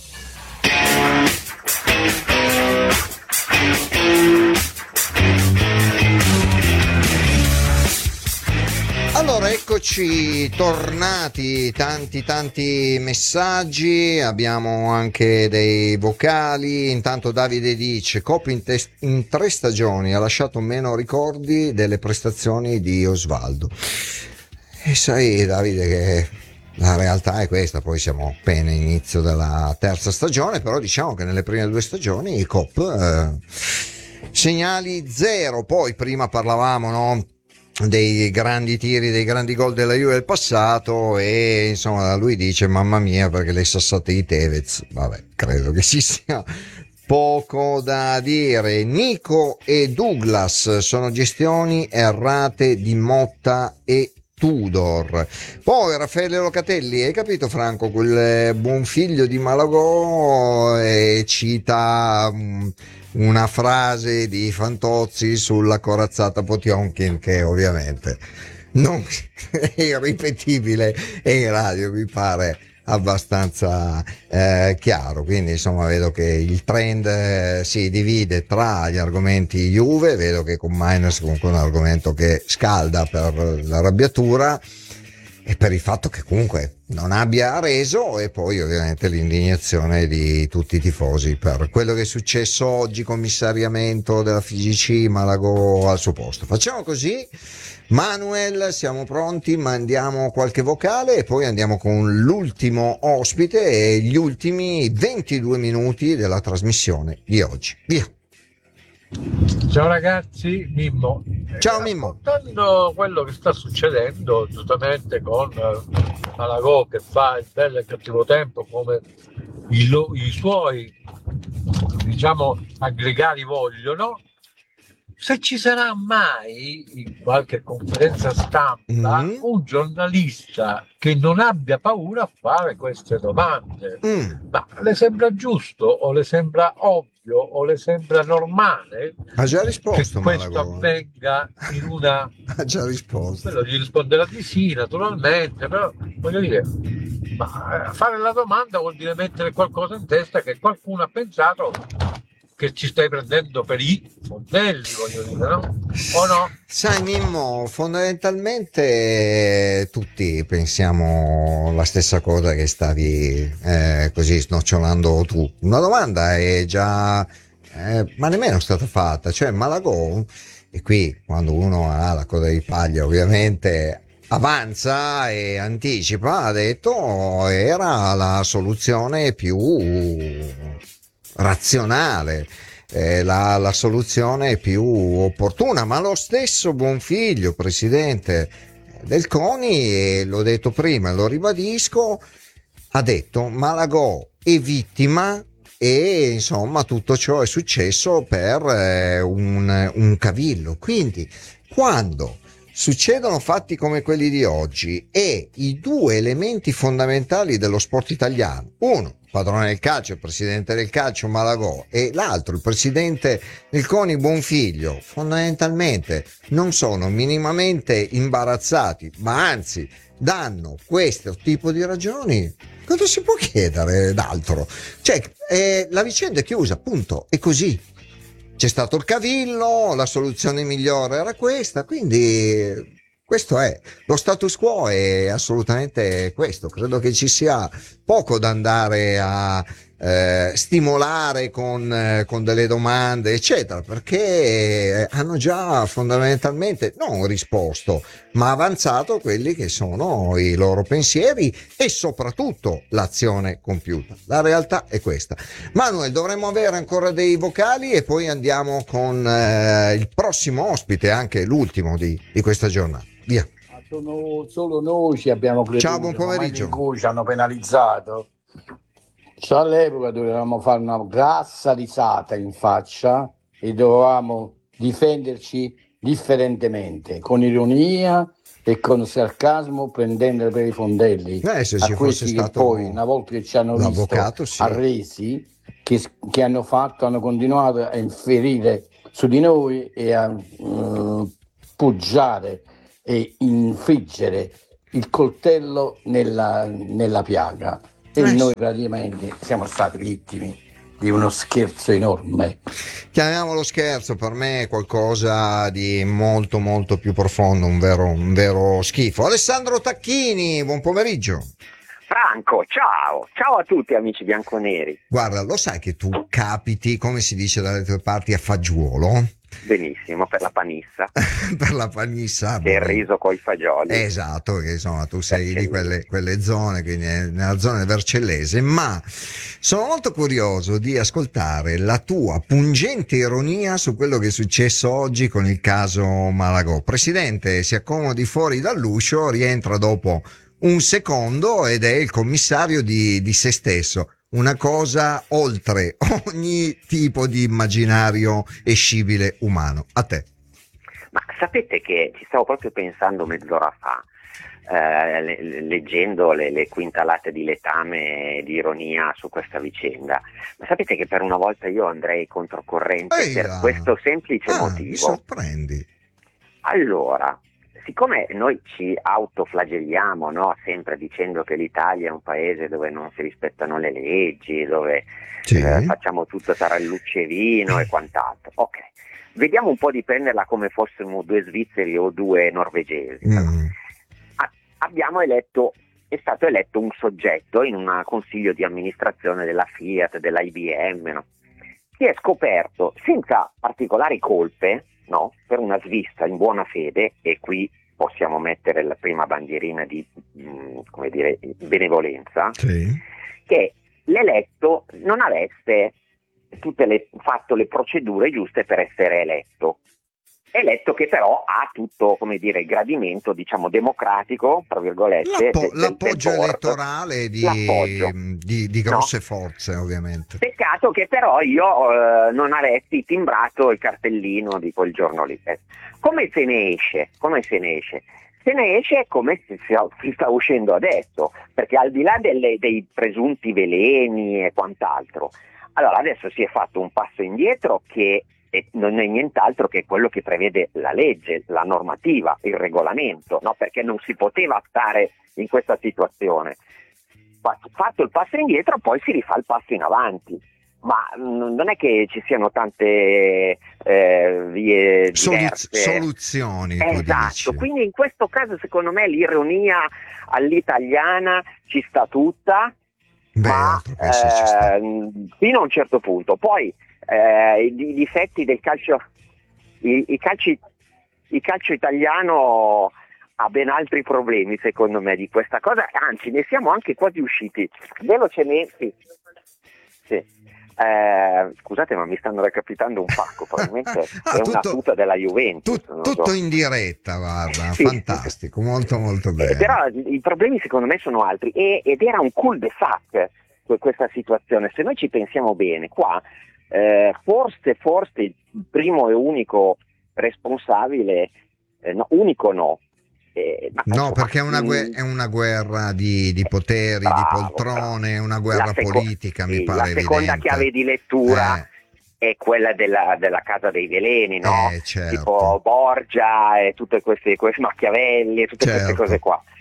Allora, eccoci tornati, tanti tanti messaggi, abbiamo anche dei vocali. Intanto Davide dice: Coppi in, te- in tre stagioni ha lasciato meno ricordi delle prestazioni di Osvaldo. E sai, Davide, che la realtà è questa. Poi siamo appena inizio della terza stagione, però diciamo che nelle prime due stagioni i Cop eh, segnali zero. Poi prima parlavamo, no, dei grandi tiri, dei grandi gol della Juve del passato, e insomma lui dice: mamma mia, perché le sassate di Tevez. Vabbè, credo che ci sia poco da dire. Nico e Douglas sono gestioni errate di Motta e Tudor. Poi Raffaele Locatelli: hai capito, Franco, quel buon figlio di Malagò, e cita um, una frase di Fantozzi sulla corazzata Potionkin, che ovviamente non è irripetibile, e in radio mi pare abbastanza eh, chiaro. Quindi insomma vedo che il trend eh, si divide tra gli argomenti Juve. Vedo che con Miners comunque un argomento che scalda per l'arrabbiatura e per il fatto che comunque non abbia reso, e poi ovviamente l'indignazione di tutti i tifosi per quello che è successo oggi, commissariamento della F I G C, Malagò al suo posto. Facciamo così, Manuel, siamo pronti, mandiamo qualche vocale e poi andiamo con l'ultimo ospite e gli ultimi ventidue minuti della trasmissione di oggi. Via. Ciao ragazzi, Mimmo. Ciao Mimmo. Raccontando quello che sta succedendo giustamente con Malagò, che fa il bello e il cattivo tempo come i, lo, i suoi, diciamo, aggregati vogliono, se ci sarà mai in qualche conferenza stampa mm. un giornalista che non abbia paura a fare queste domande, mm. ma le sembra giusto o le sembra ovvio o le sembra normale ha già risposto, che questo Malagò avvenga in una ha già risposto. Quello gli risponderà di sì, naturalmente, però voglio dire, ma fare la domanda vuol dire mettere qualcosa in testa che qualcuno ha pensato che ci stai prendendo per i fondelli, voglio dire, no? O no? Sai Mimmo, fondamentalmente tutti pensiamo la stessa cosa che stavi eh, così snocciolando tu. Una domanda è già eh, ma nemmeno stata fatta, cioè Malagò, e qui quando uno ha la coda di paglia ovviamente avanza e anticipa, ha detto era la soluzione più razionale, eh, la, la soluzione più opportuna, ma lo stesso Buonfiglio, presidente del CONI, e l'ho detto prima e lo ribadisco, ha detto Malagò è vittima e insomma tutto ciò è successo per eh, un, un cavillo. Quindi quando succedono fatti come quelli di oggi e i due elementi fondamentali dello sport italiano, uno padrone del calcio, il presidente del calcio Malagò, e l'altro il presidente del CONI Buonfiglio, fondamentalmente non sono minimamente imbarazzati, ma anzi danno questo tipo di ragioni, cosa si può chiedere d'altro? Cioè eh, la vicenda è chiusa, punto, è così. C'è stato il cavillo, la soluzione migliore era questa, quindi questo è lo status quo, è assolutamente questo. Credo che ci sia poco da andare a eh, stimolare con, eh, con delle domande eccetera, perché hanno già fondamentalmente non risposto ma avanzato quelli che sono i loro pensieri e soprattutto l'azione compiuta. La realtà è questa. Manuel, dovremmo avere ancora dei vocali e poi andiamo con eh, il prossimo ospite, anche l'ultimo di, di questa giornata. Via. Sono solo noi ci abbiamo creduto. Ciao, buon pomeriggio. In cui ci hanno penalizzato. Cioè, all'epoca dovevamo fare una grassa risata in faccia e dovevamo difenderci differentemente, con ironia e con sarcasmo, prendendo per i fondelli eh, se a ci questi fosse che stato poi, una volta che ci hanno visto sì. arresi, che, che hanno fatto, hanno continuato a inferire su di noi e a uh, poggiare e infliggere il coltello nella, nella piaga e eh. noi praticamente siamo stati vittime di uno scherzo enorme. Chiamiamolo scherzo, per me è qualcosa di molto molto più profondo, un vero, un vero schifo. Alessandro Tacchini, buon pomeriggio. Franco, ciao, ciao a tutti amici bianconeri. Guarda, lo sai che tu capiti, come si dice dalle tue parti, a fagiolo? Benissimo, per la panissa. Per la panissa. Che è il riso coi fagioli. Esatto, che insomma tu sei di quelle, quelle zone, quindi nella zona del Vercellese, ma sono molto curioso di ascoltare la tua pungente ironia su quello che è successo oggi con il caso Malagò. Presidente, si accomodi fuori dall'uscio, rientra dopo un secondo ed è il commissario di, di se stesso. Una cosa oltre ogni tipo di immaginario e scibile umano. A te. Ma sapete che ci stavo proprio pensando mezz'ora fa, eh, le, leggendo le, le quintalate di letame e di ironia su questa vicenda. Ma sapete che per una volta io andrei controcorrente Eia. per questo semplice ah, motivo. Mi sorprendi. Allora, siccome noi ci autoflagelliamo, no? Sempre dicendo che l'Italia è un paese dove non si rispettano le leggi, dove sì. eh, facciamo tutto tarallucce e vino e quant'altro. Ok, vediamo un po' di prenderla come fossimo due svizzeri o due norvegesi. Mm. A- abbiamo eletto, è stato eletto un soggetto in un consiglio di amministrazione della Fiat, dell'I B M, no? Che è scoperto senza particolari colpe, no, per una svista in buona fede, e qui possiamo mettere la prima bandierina di mh, come dire, benevolenza, sì. che l'eletto non avesse tutte le, fatto le procedure giuste per essere eletto. Eletto che però ha tutto, come dire, il gradimento, diciamo, democratico, tra virgolette. L'appo- del, del, l'appoggio del elettorale di, l'appoggio. di, di grosse no? forze, ovviamente. Peccato che però io eh, non avessi timbrato il cartellino di quel giorno lì. Come se ne esce? Come se ne esce? Se ne esce come si, si sta uscendo adesso, perché al di là delle, dei presunti veleni e quant'altro, allora adesso si è fatto un passo indietro che e non è nient'altro che quello che prevede la legge, la normativa, il regolamento, no? Perché non si poteva stare in questa situazione. Fatto il passo indietro, poi si rifà il passo in avanti, ma non è che ci siano tante eh, vie diverse. Soluz- soluzioni. Esatto, quindi in questo caso secondo me l'ironia all'italiana ci sta tutta, Beh, ma eh, ci sta. fino a un certo punto. Poi Eh, i, i difetti del calcio, i, i, calci, il calcio italiano ha ben altri problemi secondo me di questa cosa, anzi ne siamo anche quasi usciti velocemente. Sì. Eh, scusate, ma mi stanno recapitando un pacco, probabilmente ah, è tutto, una tuta della Juventus. Tut, tutto so. in diretta, guarda, sì. fantastico, molto molto bene. Eh, però i problemi secondo me sono altri e, ed era un cul-de-sac questa situazione. Se noi ci pensiamo bene, qua Eh, forse, forse il primo e unico responsabile, eh, no, unico no. Eh, ma no, insomma, perché è una, guerra, è una guerra di, di poteri, bravo, di poltrone, bravo. Una guerra seco- politica, sì, mi pare la seconda evidente. chiave di lettura eh. è quella della, della casa dei veleni, no? Eh, certo. Tipo Borgia e tutte queste, queste Machiavelli e tutte certo. queste cose qua.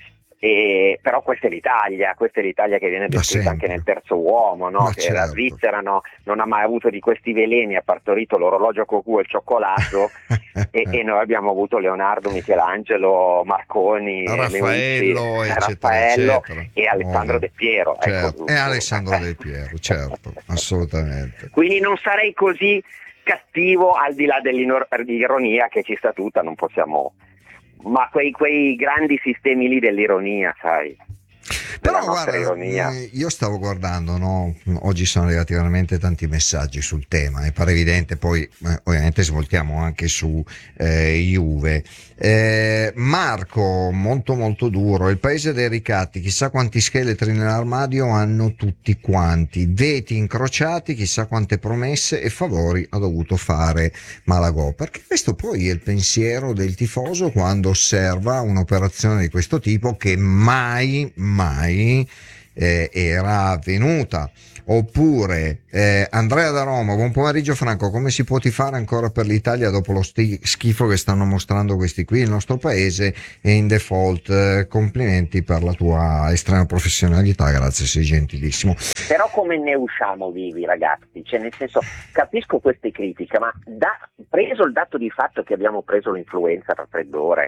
E, però questa è l'Italia, questa è l'Italia che viene descritta anche nel Terzo Uomo, no? Che certo. La Svizzera no, non ha mai avuto di questi veleni, ha partorito l'orologio Cocu e il cioccolato e, e noi abbiamo avuto Leonardo, Michelangelo, Marconi, Raffaello, Meucci, eccetera, Raffaello eccetera. e Alessandro Oh, Del Piero. certo. Ecco, E Alessandro Del Piero, certo, assolutamente. quindi non sarei così cattivo, al di là dell'ironia che ci sta tutta, non possiamo, ma quei, quei grandi sistemi lì dell'ironia, sai, però della nostra guarda, ironia. eh, io stavo guardando, no? Oggi sono arrivati veramente tanti messaggi sul tema, è pare evidente, poi eh, ovviamente svoltiamo anche su eh, Juve. Eh, Marco, molto molto duro, il paese dei ricatti, chissà quanti scheletri nell'armadio hanno tutti quanti, veti incrociati, chissà quante promesse e favori ha dovuto fare Malagò, perché questo poi è il pensiero del tifoso quando osserva un'operazione di questo tipo che mai mai eh, era avvenuta. Oppure eh, Andrea da Roma, buon pomeriggio Franco, come si può tifare ancora per l'Italia dopo lo sti- schifo che stanno mostrando questi qui? Il nostro paese è in default, eh, complimenti per la tua estrema professionalità, grazie, sei gentilissimo. Però come ne usciamo vivi, ragazzi? Cioè, nel senso, capisco queste critiche, ma da, preso il dato di fatto che abbiamo preso l'influenza per raffreddore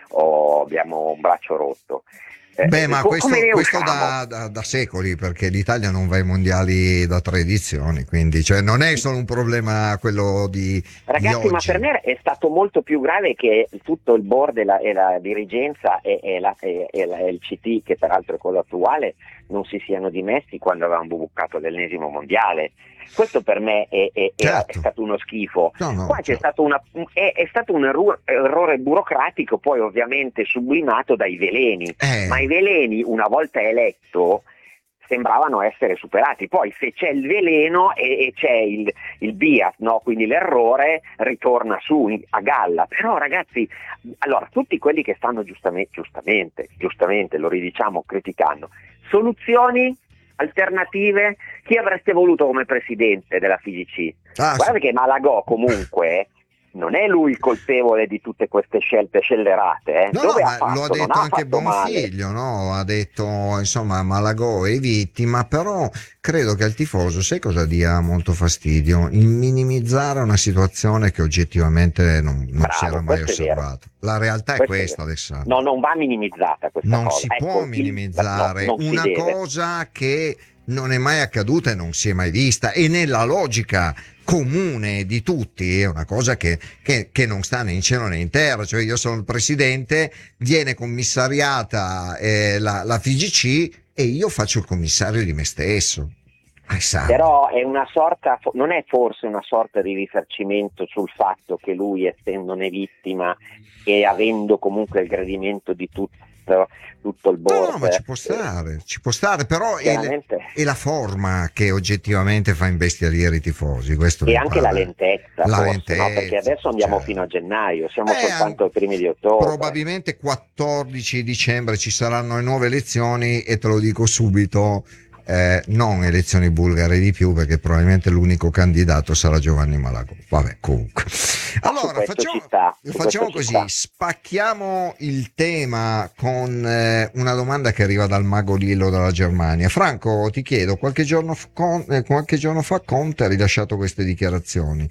o abbiamo un braccio rotto, Eh, Beh, ma co- questo, come ne questo usciamo? da, da, da secoli, perché l'Italia non va ai mondiali da tre edizioni, quindi cioè, non è solo un problema quello di, Ragazzi, di ma oggi. per me è stato molto più grave che tutto il board e la, e la dirigenza e, e, la, e, e la- e il C T, che peraltro è quello attuale, non si siano dimessi quando avevamo bucato l'ennesimo mondiale. Questo per me è, è- era- è stato uno schifo. No, no, Qua c'è stato, una, è, è stato un erro- errore burocratico, poi ovviamente sublimato dai veleni, Eh. ma i veleni una volta eletto sembravano essere superati. Poi se c'è il veleno e, e c'è il, il bias, no? Quindi l'errore ritorna su a galla. Però ragazzi, allora tutti quelli che stanno giustamente, giustamente, giustamente lo ridiciamo criticando, soluzioni alternative, chi avreste voluto come presidente della F I G C? Ah, Guarda che Malagò comunque non è lui il colpevole di tutte queste scelte scellerate, eh? No, Dove no, ha ma fatto? lo ha Non detto ha anche fatto male. Bonfiglio, no? Ha detto, insomma, Malagò è vittima, però credo che al tifoso, sai cosa dia molto fastidio? Il minimizzare una situazione che oggettivamente non, non Bravo, si era mai questo è vero. osservata. La realtà è Questo è questa, vero. Alessandro. No, non va minimizzata questa Non cosa. si Ecco, può il- minimizzare no, non si una deve. cosa che non è mai accaduta e non si è mai vista, e nella logica comune di tutti è una cosa che, che, che non sta né in cielo né in terra. Cioè, io sono il presidente, viene commissariata eh, la, la F I G C e io faccio il commissario di me stesso. Alessandro. Però è una sorta, non è forse una sorta di risarcimento sul fatto che lui, essendone vittima e avendo comunque il gradimento di tutto, tutto il board. No, no, ma ci può stare, ci può stare, però è, Chiaramente. è la forma che oggettivamente fa imbestialire i tifosi. Questo E mi anche pare. la lentezza, La forse, lentezza, no? Perché adesso andiamo certo. fino a gennaio, siamo Eh, soltanto ai primi di ottobre. Probabilmente quattordici dicembre ci saranno le nuove elezioni e te lo dico subito, eh, non elezioni bulgare di più, perché probabilmente l'unico candidato sarà Giovanni Malagò. Vabbè, comunque. Allora, questo facciamo, ci sta, su facciamo questo ci così, sta. spacchiamo il tema con eh, una domanda che arriva dal mago Lillo dalla Germania. Franco, ti chiedo, qualche giorno, f- con, eh, qualche giorno fa Conte ha rilasciato queste dichiarazioni.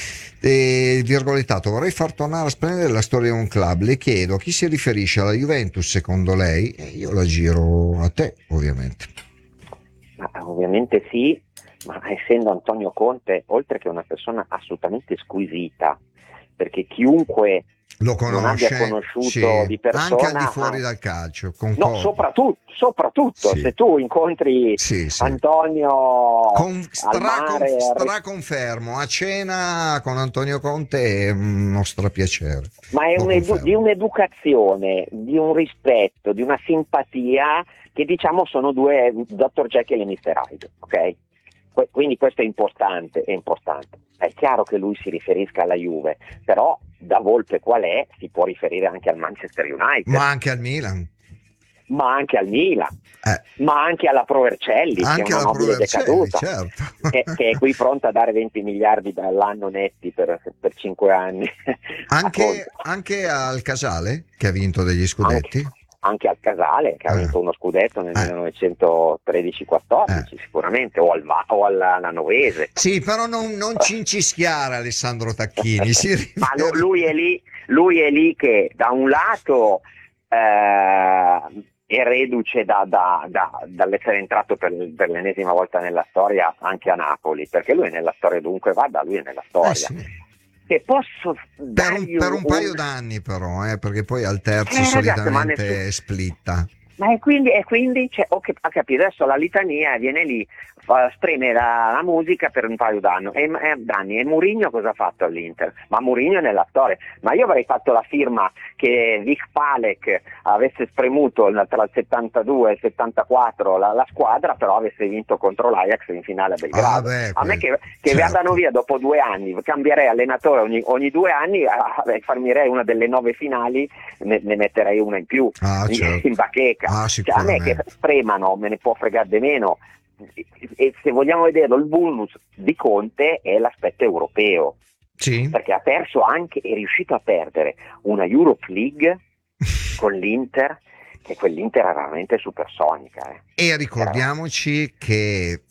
E, virgolettato, vorrei far tornare a splendere la storia di un club. Le chiedo a chi si riferisce, alla Juventus secondo lei? E io la giro a te, ovviamente. Ma ovviamente sì, ma essendo Antonio Conte, oltre che una persona assolutamente squisita, perché chiunque Lo non abbia conosce, conosciuto sì, di persona, anche al di fuori ah, dal calcio, no, concordo. soprattutto, soprattutto Sì. se tu incontri Sì, sì. Antonio Con, al stracon- mare, straconfermo, a cena con Antonio Conte è uno strapiacere. ma è Lo un'edu- confermo. di un'educazione, di un rispetto, di una simpatia che diciamo sono due dottor Jekyll e mister Hyde, ok? Que- Quindi questo è importante, è importante. È chiaro che lui si riferisca alla Juve, però da Volpe qual è, si può riferire anche al Manchester United, Ma anche al Milan. ma anche al Milan, Eh. ma anche alla Provercelli, Anche che è una alla nobile Provercelli, decaduta, certo. che, che è qui pronta a dare venti miliardi all'anno netti per, per cinque anni. Anche, anche al Casale, che ha vinto degli scudetti. anche al Casale, che ha vinto Eh. uno scudetto nel Eh. millenovecentotredici quattordici, sicuramente, o al Va- o alla Nanovese. Sì, però non, non cincischiare Alessandro Tacchini. Si Ma lu- lui è lì, lui è lì che da un lato eh, è reduce da- da- da- dall'essere entrato per, per l'ennesima volta nella storia anche a Napoli, perché lui è nella storia dovunque vada, lui è nella storia. Eh sì. E posso Per un, dargli per un un- paio d'anni però, eh, perché poi al terzo Eh, ragazzi, ma solitamente nessuno- splitta. Ma e quindi, e quindi cioè, ho cap- ha capito, adesso la litania viene lì, fa, spreme la, la musica per un paio d'anni. E, e, d'anni. E Mourinho cosa ha fatto all'Inter? Ma Mourinho è nella storia. Ma io avrei fatto la firma che Vic Palek avesse spremuto il- tra il settantadue e il settantaquattro la, la squadra, però avesse vinto contro l'Ajax in finale a Belgrado. Ah, beh, a me que- che, che certo. vadano via dopo due anni, cambierei allenatore ogni, ogni due anni, ah, beh, farmirei una delle nove finali, ne, ne metterei una in più. Ah, in, certo. in bacheca. Ah, Cioè, a me che sicuramente. spremano me ne può fregare di meno, e se vogliamo vederlo, il bonus di Conte è l'aspetto europeo, Sì. perché ha perso anche, è riuscito a perdere una Europe League con l'Inter, che quell'Inter era veramente supersonica. Eh. E ricordiamoci che